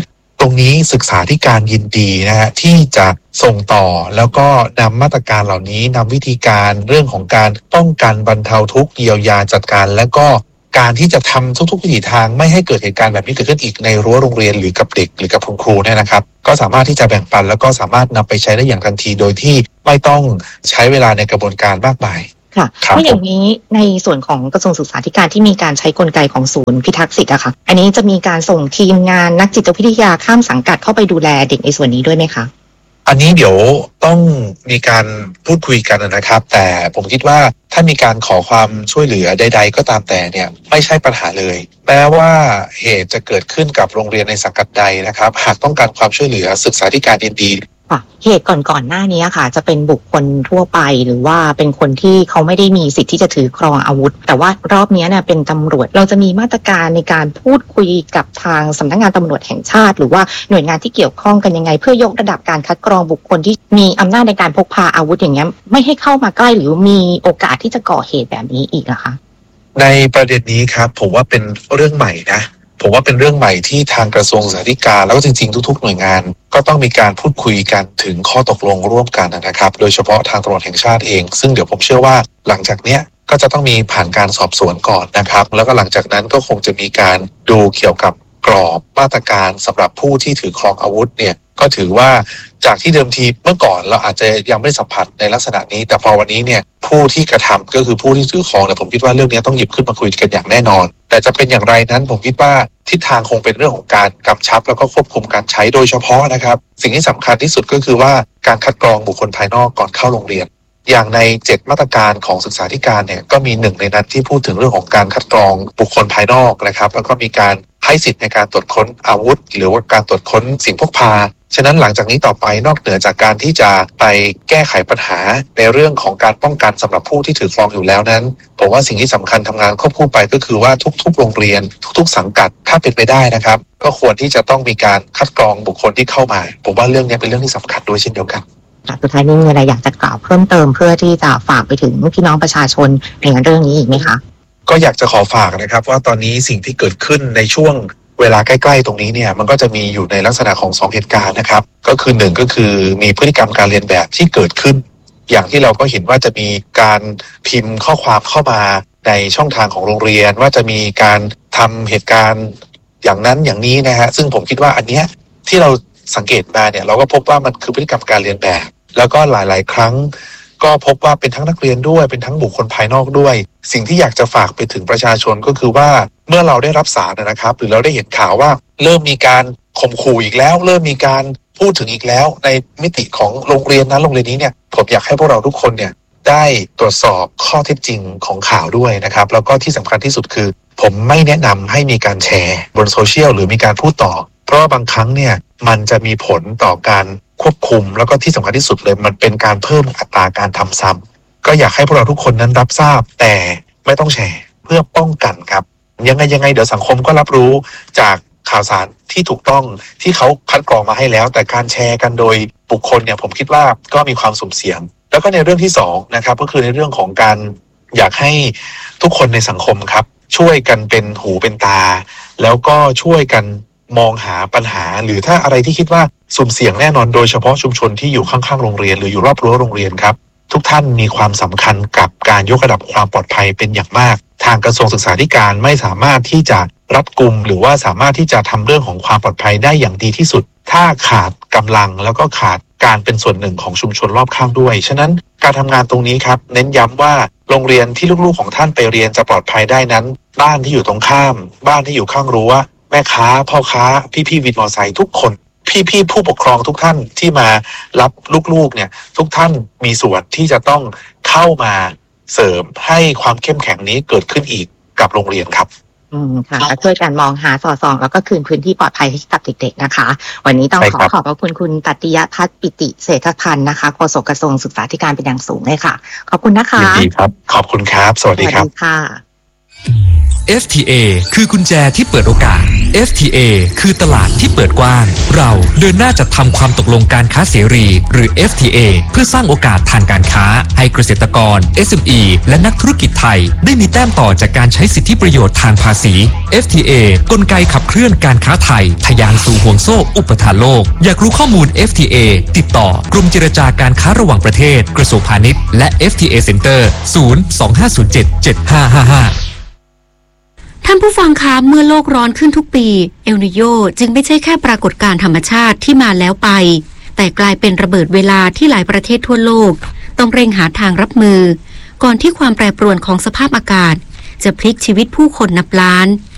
Q: รงนี้ศึกษาธิการยินดีนะฮะที่จะส่งต่อแล้วก็นำมาตรการเหล่านี้นำวิธีการเรื่องของการป้องกันบรรเทาทุกข์เยียวยาจัดการและก็การที่จะทำทุกๆวิถีทางไม่ให้เกิดเหตุการณ์แบบนี้เกิดขึ้นอีกในรั้วโรงเรียนหรือกับเด็กหรือกับคุณครูเนี่ยนะครับก็สามารถที่จะแบ่งปันแล้วก็สามารถนำไปใช้ได้อย่างทันทีโดยที่ไม่ต้องใช้เวลาในกระบวนการมากมาย
P: ค่ะเพราะอย่างนี้ในส่วนของกระทรวงศึกษาธิการที่มีการใช้กลไกของศูนย์พิทักษ์สิทธิ์อะค่ะอันนี้จะมีการส่งทีมงานนักจิตวิทยาข้ามสังกัดเข้าไปดูแลเด็กในส่วนนี้ด้วยไหมคะ
Q: อันนี้เดี๋ยวต้องมีการพูดคุยกันนะครับแต่ผมคิดว่าถ้ามีการขอความช่วยเหลือใดๆก็ตามแต่เนี่ยไม่ใช่ปัญหาเลยแม้ว่าเหตุจะเกิดขึ้นกับโรงเรียนในสังกัดใดนะครับหากต้องการความช่วยเหลือศึกษาธิการยินดี
P: ค่ะเหตุก่อนๆหน้านี้ค่ะจะเป็นบุคคลทั่วไปหรือว่าเป็นคนที่เขาไม่ได้มีสิทธิ์ที่จะถือครองอาวุธแต่ว่ารอบนี้เนี่ยเป็นตำรวจเราจะมีมาตรการในการพูดคุยกับทางสำนักงานตำรวจแห่งชาติหรือว่าหน่วยงานที่เกี่ยวข้องกันยังไงเพื่อยกระดับการคัดกรองบุคคลที่มีอำนาจในการพกพาอาวุธอย่างเงี้ยไม่ให้เข้ามาใกล้หรือมีโอกาสที่จะก่อเหตุแบบนี้อีกอะคะ
Q: ในประเด็นนี้ครับผมว่าเป็นเรื่องใหม่นะผมว่าเป็นเรื่องใหม่ที่ทางกระทรวงศึกษาธิการแล้วก็จริงๆทุกๆหน่วยงานก็ต้องมีการพูดคุยกันถึงข้อตกลงร่วมกันนะครับโดยเฉพาะทางตำรวจแห่งชาติเองซึ่งเดี๋ยวผมเชื่อว่าหลังจากเนี้ยก็จะต้องมีผ่านการสอบสวนก่อนนะครับแล้วก็หลังจากนั้นก็คงจะมีการดูเกี่ยวกับกรอบมาตรการสำหรับผู้ที่ถือครองอาวุธเนี่ยก็ถือว่าจากที่เดิมทีเมื่อก่อนเราอาจจะยังไม่สัมผัสในลักษณะนี้แต่พอวันนี้เนี่ยผู้ที่กระทำก็คือผู้ที่ถือครองเนี่ยผมคิดว่าเรื่องนี้ต้องหยิบขึ้นมาคุยกันอย่างแน่นอนแต่จะเป็นอย่างไรนั้นผมคิดว่าทิศทางคงเป็นเรื่องของการกำชับแล้วก็ควบคุมการใช้โดยเฉพาะนะครับสิ่งที่สำคัญที่สุดก็คือว่าการคัดกรองบุคคลภายนอกก่อนเข้าโรงเรียนอย่างในเจ็ดมาตรการของศึกษาธิการเนี่ยก็มีหนึ่งในนั้นที่พูดถึงเรื่องของการคัดกรองบุคคลภายนอกนะครับแล้วก็มีการให้สิทธิ์ในการตรวจค้นอาวุธหรือว่าการตรวจค้นสิ่งพกพาฉะนั้นหลังจากนี้ต่อไปนอกเหนือจากการที่จะไปแก้ไขปัญหาในเรื่องของการป้องกันสำหรับผู้ที่ถือครองอยู่แล้วนั้นผมว่าสิ่งที่สำคัญทำงานควบคู่ไปก็คือว่าทุกๆโรงเรียนทุกๆสังกัดถ้าเป็นไปได้นะครับก็ควรที่จะต้องมีการคัดกรองบุคคลที่เข้ามาผมว่าเรื่องนี้เป็นเรื่องที่สำคัญด้วยเช่นเดียวกัน
P: สุดท้ายนี้มีอะไรอยากจะกล่าวเพิ่มเติมเพื่อที่จะฝากไปถึงพี่น้องประชาชนในเรื่องนี้อีกไหมคะ
Q: ก็อยากจะขอฝากนะครับว่าตอนนี้สิ่งที่เกิดขึ้นในช่วงเวลาใกล้ๆตรงนี้เนี่ยมันก็จะมีอยู่ในลักษณะของสองเหตุการณ์นะครับก็คือหนึ่งก็คือมีพฤติกรรมการเรียนแบบที่เกิดขึ้นอย่างที่เราก็เห็นว่าจะมีการพิมพ์ข้อความเข้ามาในช่องทางของโรงเรียนว่าจะมีการทำเหตุการณ์อย่างนั้นอย่างนี้นะฮะซึ่งผมคิดว่าอันเนี้ยที่เราสังเกตมาเนี่ยเราก็พบว่ามันคือพฤติกรรมการเรียนแบบแล้วก็หลายๆครั้งก็พบว่าเป็นทั้งนักเรียนด้วยเป็นทั้งบุคคลภายนอกด้วยสิ่งที่อยากจะฝากไปถึงประชาชนก็คือว่าเมื่อเราได้รับสารนะครับหรือเราได้เห็นข่าวว่าเริ่มมีการข่มขู่อีกแล้วเริ่มมีการพูดถึงอีกแล้วในมิติของโรงเรียนนั้นโรงเรียนนี้เนี่ยผมอยากให้พวกเราทุกคนเนี่ยได้ตรวจสอบข้อเท็จจริงของข่าวด้วยนะครับแล้วก็ที่สำคัญที่สุดคือผมไม่แนะนำให้มีการแชร์บนโซเชียลหรือมีการพูดต่อเพราะว่าบางครั้งเนี่ยมันจะมีผลต่อการควบคุมแล้วก็ที่สำคัญที่สุดเลยมันเป็นการเพิ่มอัตราการทำซ้ำก็อยากให้พวกเราทุกคนนั้นรับทราบแต่ไม่ต้องแชร์เพื่อป้องกันครับยังไงยังไงเดี๋ยวสังคมก็รับรู้จากข่าวสารที่ถูกต้องที่เขาคัดกรองมาให้แล้วแต่การแชร์กันโดยบุคคลเนี่ยผมคิดว่าก็มีความสุ่มเสี่ยงแล้วก็ในเรื่องที่สองนะครับก็คือในเรื่องของการอยากให้ทุกคนในสังคมครับช่วยกันเป็นหูเป็นตาแล้วก็ช่วยกันมองหาปัญหาหรือถ้าอะไรที่คิดว่าสุ่มเสี่ยงแน่นอนโดยเฉพาะชุมชนที่อยู่ข้างๆโรงเรียนหรืออยู่รอบรั้วโรงเรียนครับทุกท่านมีความสำคัญกับการยกระดับความปลอดภัยเป็นอย่างมากทางกระทรวงศึกษาธิการไม่สามารถที่จะรัดกุมหรือว่าสามารถที่จะทำเรื่องของความปลอดภัยได้อย่างดีที่สุดถ้าขาดกำลังแล้วก็ขาดการเป็นส่วนหนึ่งของชุมชนรอบข้างด้วยฉะนั้นการทำงานตรงนี้ครับเน้นย้ำว่าโรงเรียนที่ลูกๆของท่านไปเรียนจะปลอดภัยได้นั้นบ้านที่อยู่ตรงข้ามบ้านที่อยู่ข้างรั้วแม่ค้าพ่อค้าพี่ๆวินมอเตอร์ไซค์ทุกคนพี่ๆผู้ปกครองทุกท่านที่มารับลูกๆเนี่ยทุกท่านมีส่วนที่จะต้องเข้ามาเสริมให้ความเข้มแข็งนี้เกิดขึ้นอีกกับโรงเรียนครับ
P: อืมค่ะและช่วยกันมองหาสอดส่องแล้วก็คืนพื้นที่ปลอดภัยให้กับเด็กๆนะคะวันนี้ต้องขอขอบพระคุณคุณตัตติยพัฒน์ปิติเศรษฐพันธ์นะคะโฆษกกระทรวงศึกษาธิการเป็นอย่างสูงเลยค่ะขอบคุณนะคะ
Q: ยินดีครับขอบคุณครับสวัสดีครับ
P: ค่ะ
R: เอฟ ที เอ คือกุญแจที่เปิดโอกาสเอฟ ที เอ คือตลาดที่เปิดกว้างเราเดินหน้าจัดทำความตกลงการค้าเสรีหรือ เอฟ ที เอ เพื่อสร้างโอกาสทางการค้าให้เกษตรกร เอส เอ็ม อี และนักธุรกิจไทยได้มีแต้มต่อจากการใช้สิทธิประโยชน์ทางภาษี เอฟ ที เอ กลไกขับเคลื่อนการค้าไทยทะยานสู่ห่วงโซ่อุปทานโลกอยากรู้ข้อมูล เอฟ ที เอ ติดต่อกรมเจรจาการค้าระหว่างประเทศกระทรวงพาณิชย์และ เอฟ ที เอ Center ศูนย์ สอง ห้า ศูนย์ เจ็ด เจ็ด ห้า ห้า ห้า
A: ท่านผู้ฟังคะเมื่อโลกร้อนขึ้นทุกปีเอลนิโยจึงไม่ใช่แค่ปรากฏการณ์ธรรมชาติที่มาแล้วไปแต่กลายเป็นระเบิดเวลาที่หลายประเทศทั่วโลกต้องเร่งหาทางรับมือก่อนที่ความแปรปรวนของสภาพอากาศจะพลิกชีวิตผู้คนนับล้าน